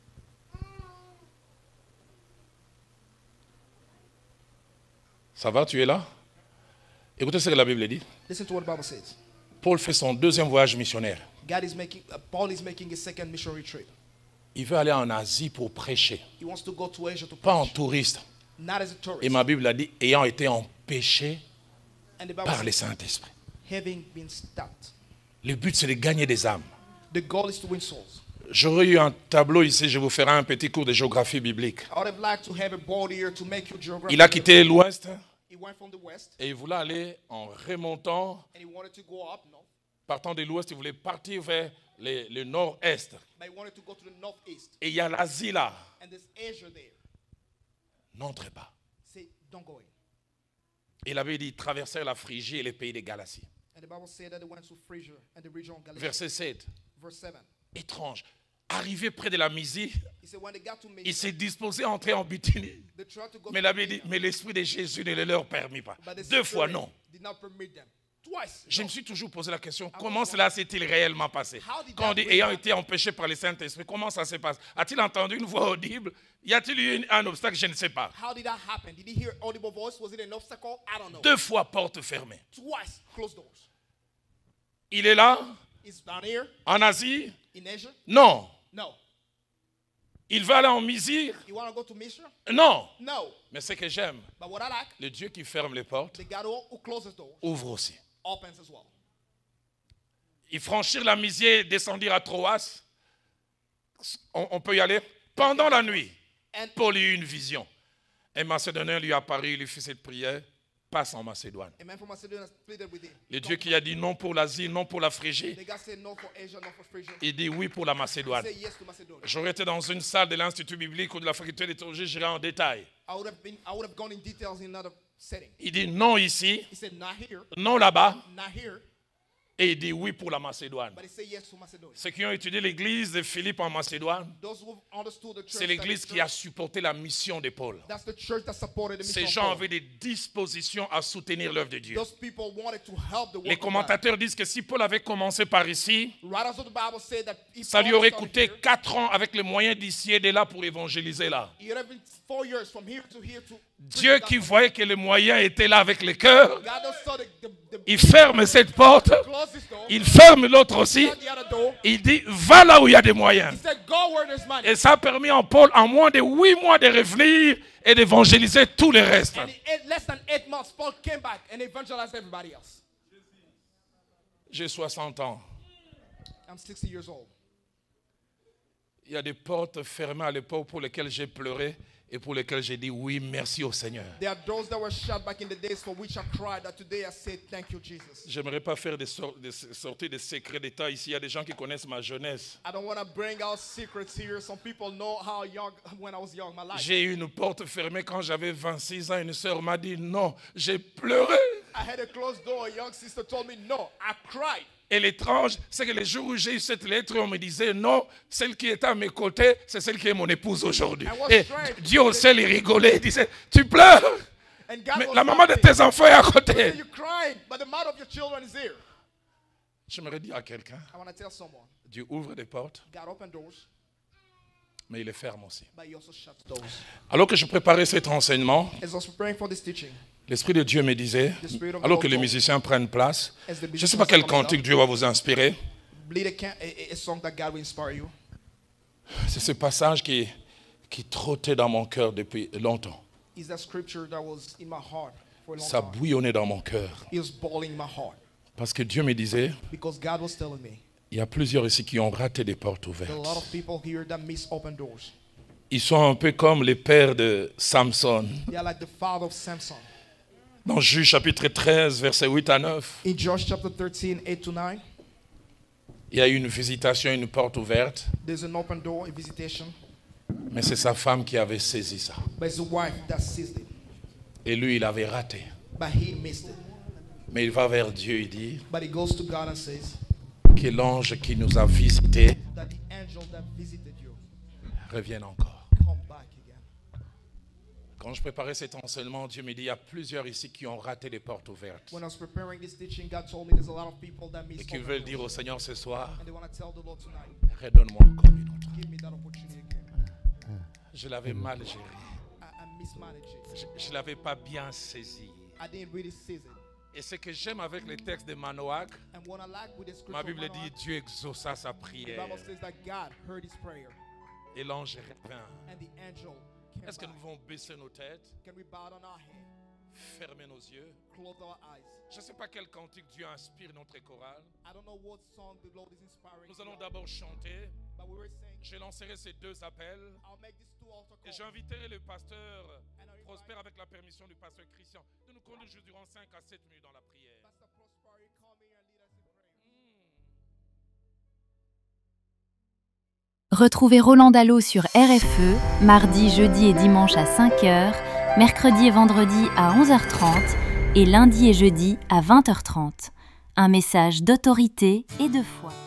[SPEAKER 2] Ça va, tu es là? Écoutez ce que la Bible dit.
[SPEAKER 1] Listen to what the Bible says.
[SPEAKER 2] Paul fait son deuxième voyage missionnaire.
[SPEAKER 1] Paul is making his second missionary trip.
[SPEAKER 2] Il veut aller en Asie pour prêcher,
[SPEAKER 1] He wants to go to Asia to
[SPEAKER 2] pas en
[SPEAKER 1] preach,
[SPEAKER 2] touriste.
[SPEAKER 1] not as a tourist.
[SPEAKER 2] Et ma Bible a dit, ayant été empêché
[SPEAKER 1] And the Bible
[SPEAKER 2] par le
[SPEAKER 1] says,
[SPEAKER 2] Saint-Esprit.
[SPEAKER 1] having been stopped.
[SPEAKER 2] Le but, c'est de gagner des âmes.
[SPEAKER 1] The goal is to win souls.
[SPEAKER 2] J'aurais eu un tableau ici, je vous ferai un petit cours de géographie biblique.
[SPEAKER 1] I would have liked to have a board here to make you geography.
[SPEAKER 2] Il a quitté l'Ouest
[SPEAKER 1] He went from the west
[SPEAKER 2] et il voulait aller en remontant,
[SPEAKER 1] and he wanted to go up north,
[SPEAKER 2] partant de l'Ouest, il voulait partir vers le nord-est.
[SPEAKER 1] but he wanted to go to the northeast.
[SPEAKER 2] Et il y a l'Asie là.
[SPEAKER 1] And there's Asia there.
[SPEAKER 2] N'entrez pas.
[SPEAKER 1] Say, don't go in.
[SPEAKER 2] Il avait dit, traverser la Phrygie et les pays de Galatie.
[SPEAKER 1] And the Bible said that they went to Phrygia and the region of Galatia.
[SPEAKER 2] Verset 7.
[SPEAKER 1] Verse 7.
[SPEAKER 2] Étrange. Arrivé près de la Mysie,
[SPEAKER 1] He said, when they got to
[SPEAKER 2] il
[SPEAKER 1] Mysia,
[SPEAKER 2] s'est disposé à entrer en Bithynie.
[SPEAKER 1] they tried to go
[SPEAKER 2] Mais
[SPEAKER 1] to
[SPEAKER 2] la Bible dit,
[SPEAKER 1] Bithynia,
[SPEAKER 2] mais l'Esprit de Jésus ne le leur permit pas.
[SPEAKER 1] but the
[SPEAKER 2] Deux fois
[SPEAKER 1] Spirit
[SPEAKER 2] non.
[SPEAKER 1] did not permit them. Twice.
[SPEAKER 2] Je
[SPEAKER 1] no.
[SPEAKER 2] me suis toujours posé la question, comment cela s'est-il réellement passé? Quand on dit ayant été empêché par le Saint-Esprit, comment ça se passe? A-t-il entendu une voix audible? Y a-t-il eu un obstacle? Je ne sais pas.
[SPEAKER 1] How did that happen? Did he hear audible voice? Was it an obstacle? I don't know.
[SPEAKER 2] Deux fois porte fermée.
[SPEAKER 1] Twice closed doors.
[SPEAKER 2] Il est là,
[SPEAKER 1] It's down here
[SPEAKER 2] en Asie?
[SPEAKER 1] in Asia?
[SPEAKER 2] Non.
[SPEAKER 1] No.
[SPEAKER 2] Il va aller en misère?
[SPEAKER 1] You want to go to Misra?
[SPEAKER 2] Non.
[SPEAKER 1] No.
[SPEAKER 2] Mais ce que j'aime,
[SPEAKER 1] But what I like,
[SPEAKER 2] le Dieu qui ferme les portes,
[SPEAKER 1] the God who closes doors
[SPEAKER 2] ouvre aussi.
[SPEAKER 1] opens as well.
[SPEAKER 2] Il franchir la misère, descendir à Troas, on peut y aller pendant la nuit. Paul eut une vision. Un Macédonien lui apparut, il lui fit cette prière, passe en Macédoine. Le Dieu qui a dit non pour l'Asie, non pour la Phrygie, il dit oui pour la Macédoine. J'aurais été dans une salle de l'Institut biblique ou de la faculté des théologie, j'irais en détail. Il dit non ici, non là-bas. Et il dit oui pour la Macédoine. Ceux qui ont étudié l'église de Philippe en Macédoine, c'est l'église qui a supporté la mission de Paul. Ces gens avaient des dispositions à soutenir l'œuvre de Dieu. Les commentateurs disent que si Paul avait commencé par ici, ça lui aurait coûté 4 ans avec les moyens d'ici et de là pour évangéliser là. Dieu qui voyait que les moyens étaient là avec le cœur, il ferme cette porte, il ferme l'autre aussi, il dit va là où il y a des moyens. Et ça a permis à Paul en moins de 8 mois de revenir et d'évangéliser tout le reste. J'ai 60 ans. Il y a des portes fermées à l'époque pour lesquelles j'ai pleuré et pour lesquelles j'ai dit oui, merci au Seigneur. J'aimerais pas faire des sorties de secrets d'État ici. Il y a des gens qui connaissent ma jeunesse. J'ai eu une porte fermée quand j'avais 26 ans. Une sœur m'a dit non, j'ai pleuré. Et l'étrange, c'est que les jours où j'ai eu cette lettre, on me disait non, celle qui est à mes côtés, c'est celle qui est mon épouse aujourd'hui. Et Dieu au ciel, il rigolait, il disait, tu pleures, mais la maman de tes enfants est à côté. J'aimerais dire à quelqu'un, Dieu ouvre des portes, mais il les ferme aussi. Alors que je préparais cet enseignement, l'Esprit de Dieu me disait, alors que les musiciens prennent place, je ne sais pas quel cantique Dieu va vous inspirer. C'est ce passage qui trottait dans mon cœur depuis longtemps. Ça bouillonnait dans mon cœur. Parce que Dieu me disait, il y a plusieurs ici qui ont raté des portes ouvertes. Ils sont un peu comme les pères de Samson. Dans Juge chapitre 13, versets 8 à 9, il y a eu une visitation, une porte ouverte. Mais c'est sa femme qui avait saisi ça. Et lui, il avait raté. Mais il va vers Dieu, il dit que l'ange qui nous a visités revienne encore. Quand je préparais cet enseignement, Dieu me dit, il y a plusieurs ici qui ont raté les portes ouvertes. Et qui veulent dire au Seigneur ce soir, redonne-moi encore une autre. Je l'avais mal géré. Je ne l'avais pas bien saisi. Et ce que j'aime avec les textes de Manoach, ma Bible dit, Dieu exauça sa prière. Et l'ange revint. Est-ce que nous pouvons baisser nos têtes, fermer nos yeux? Je ne sais pas quel cantique Dieu inspire notre chorale. Nous allons d'abord chanter. Je lancerai ces 2 appels. Et j'inviterai le pasteur Prosper avec la permission du pasteur Christian de nous conduire durant 5 à 7 minutes dans la prière.
[SPEAKER 3] Retrouvez Roland Dallot sur RFE, mardi, jeudi et dimanche à 5h, mercredi et vendredi à 11h30 et lundi et jeudi à 20h30. Un message d'autorité et de foi.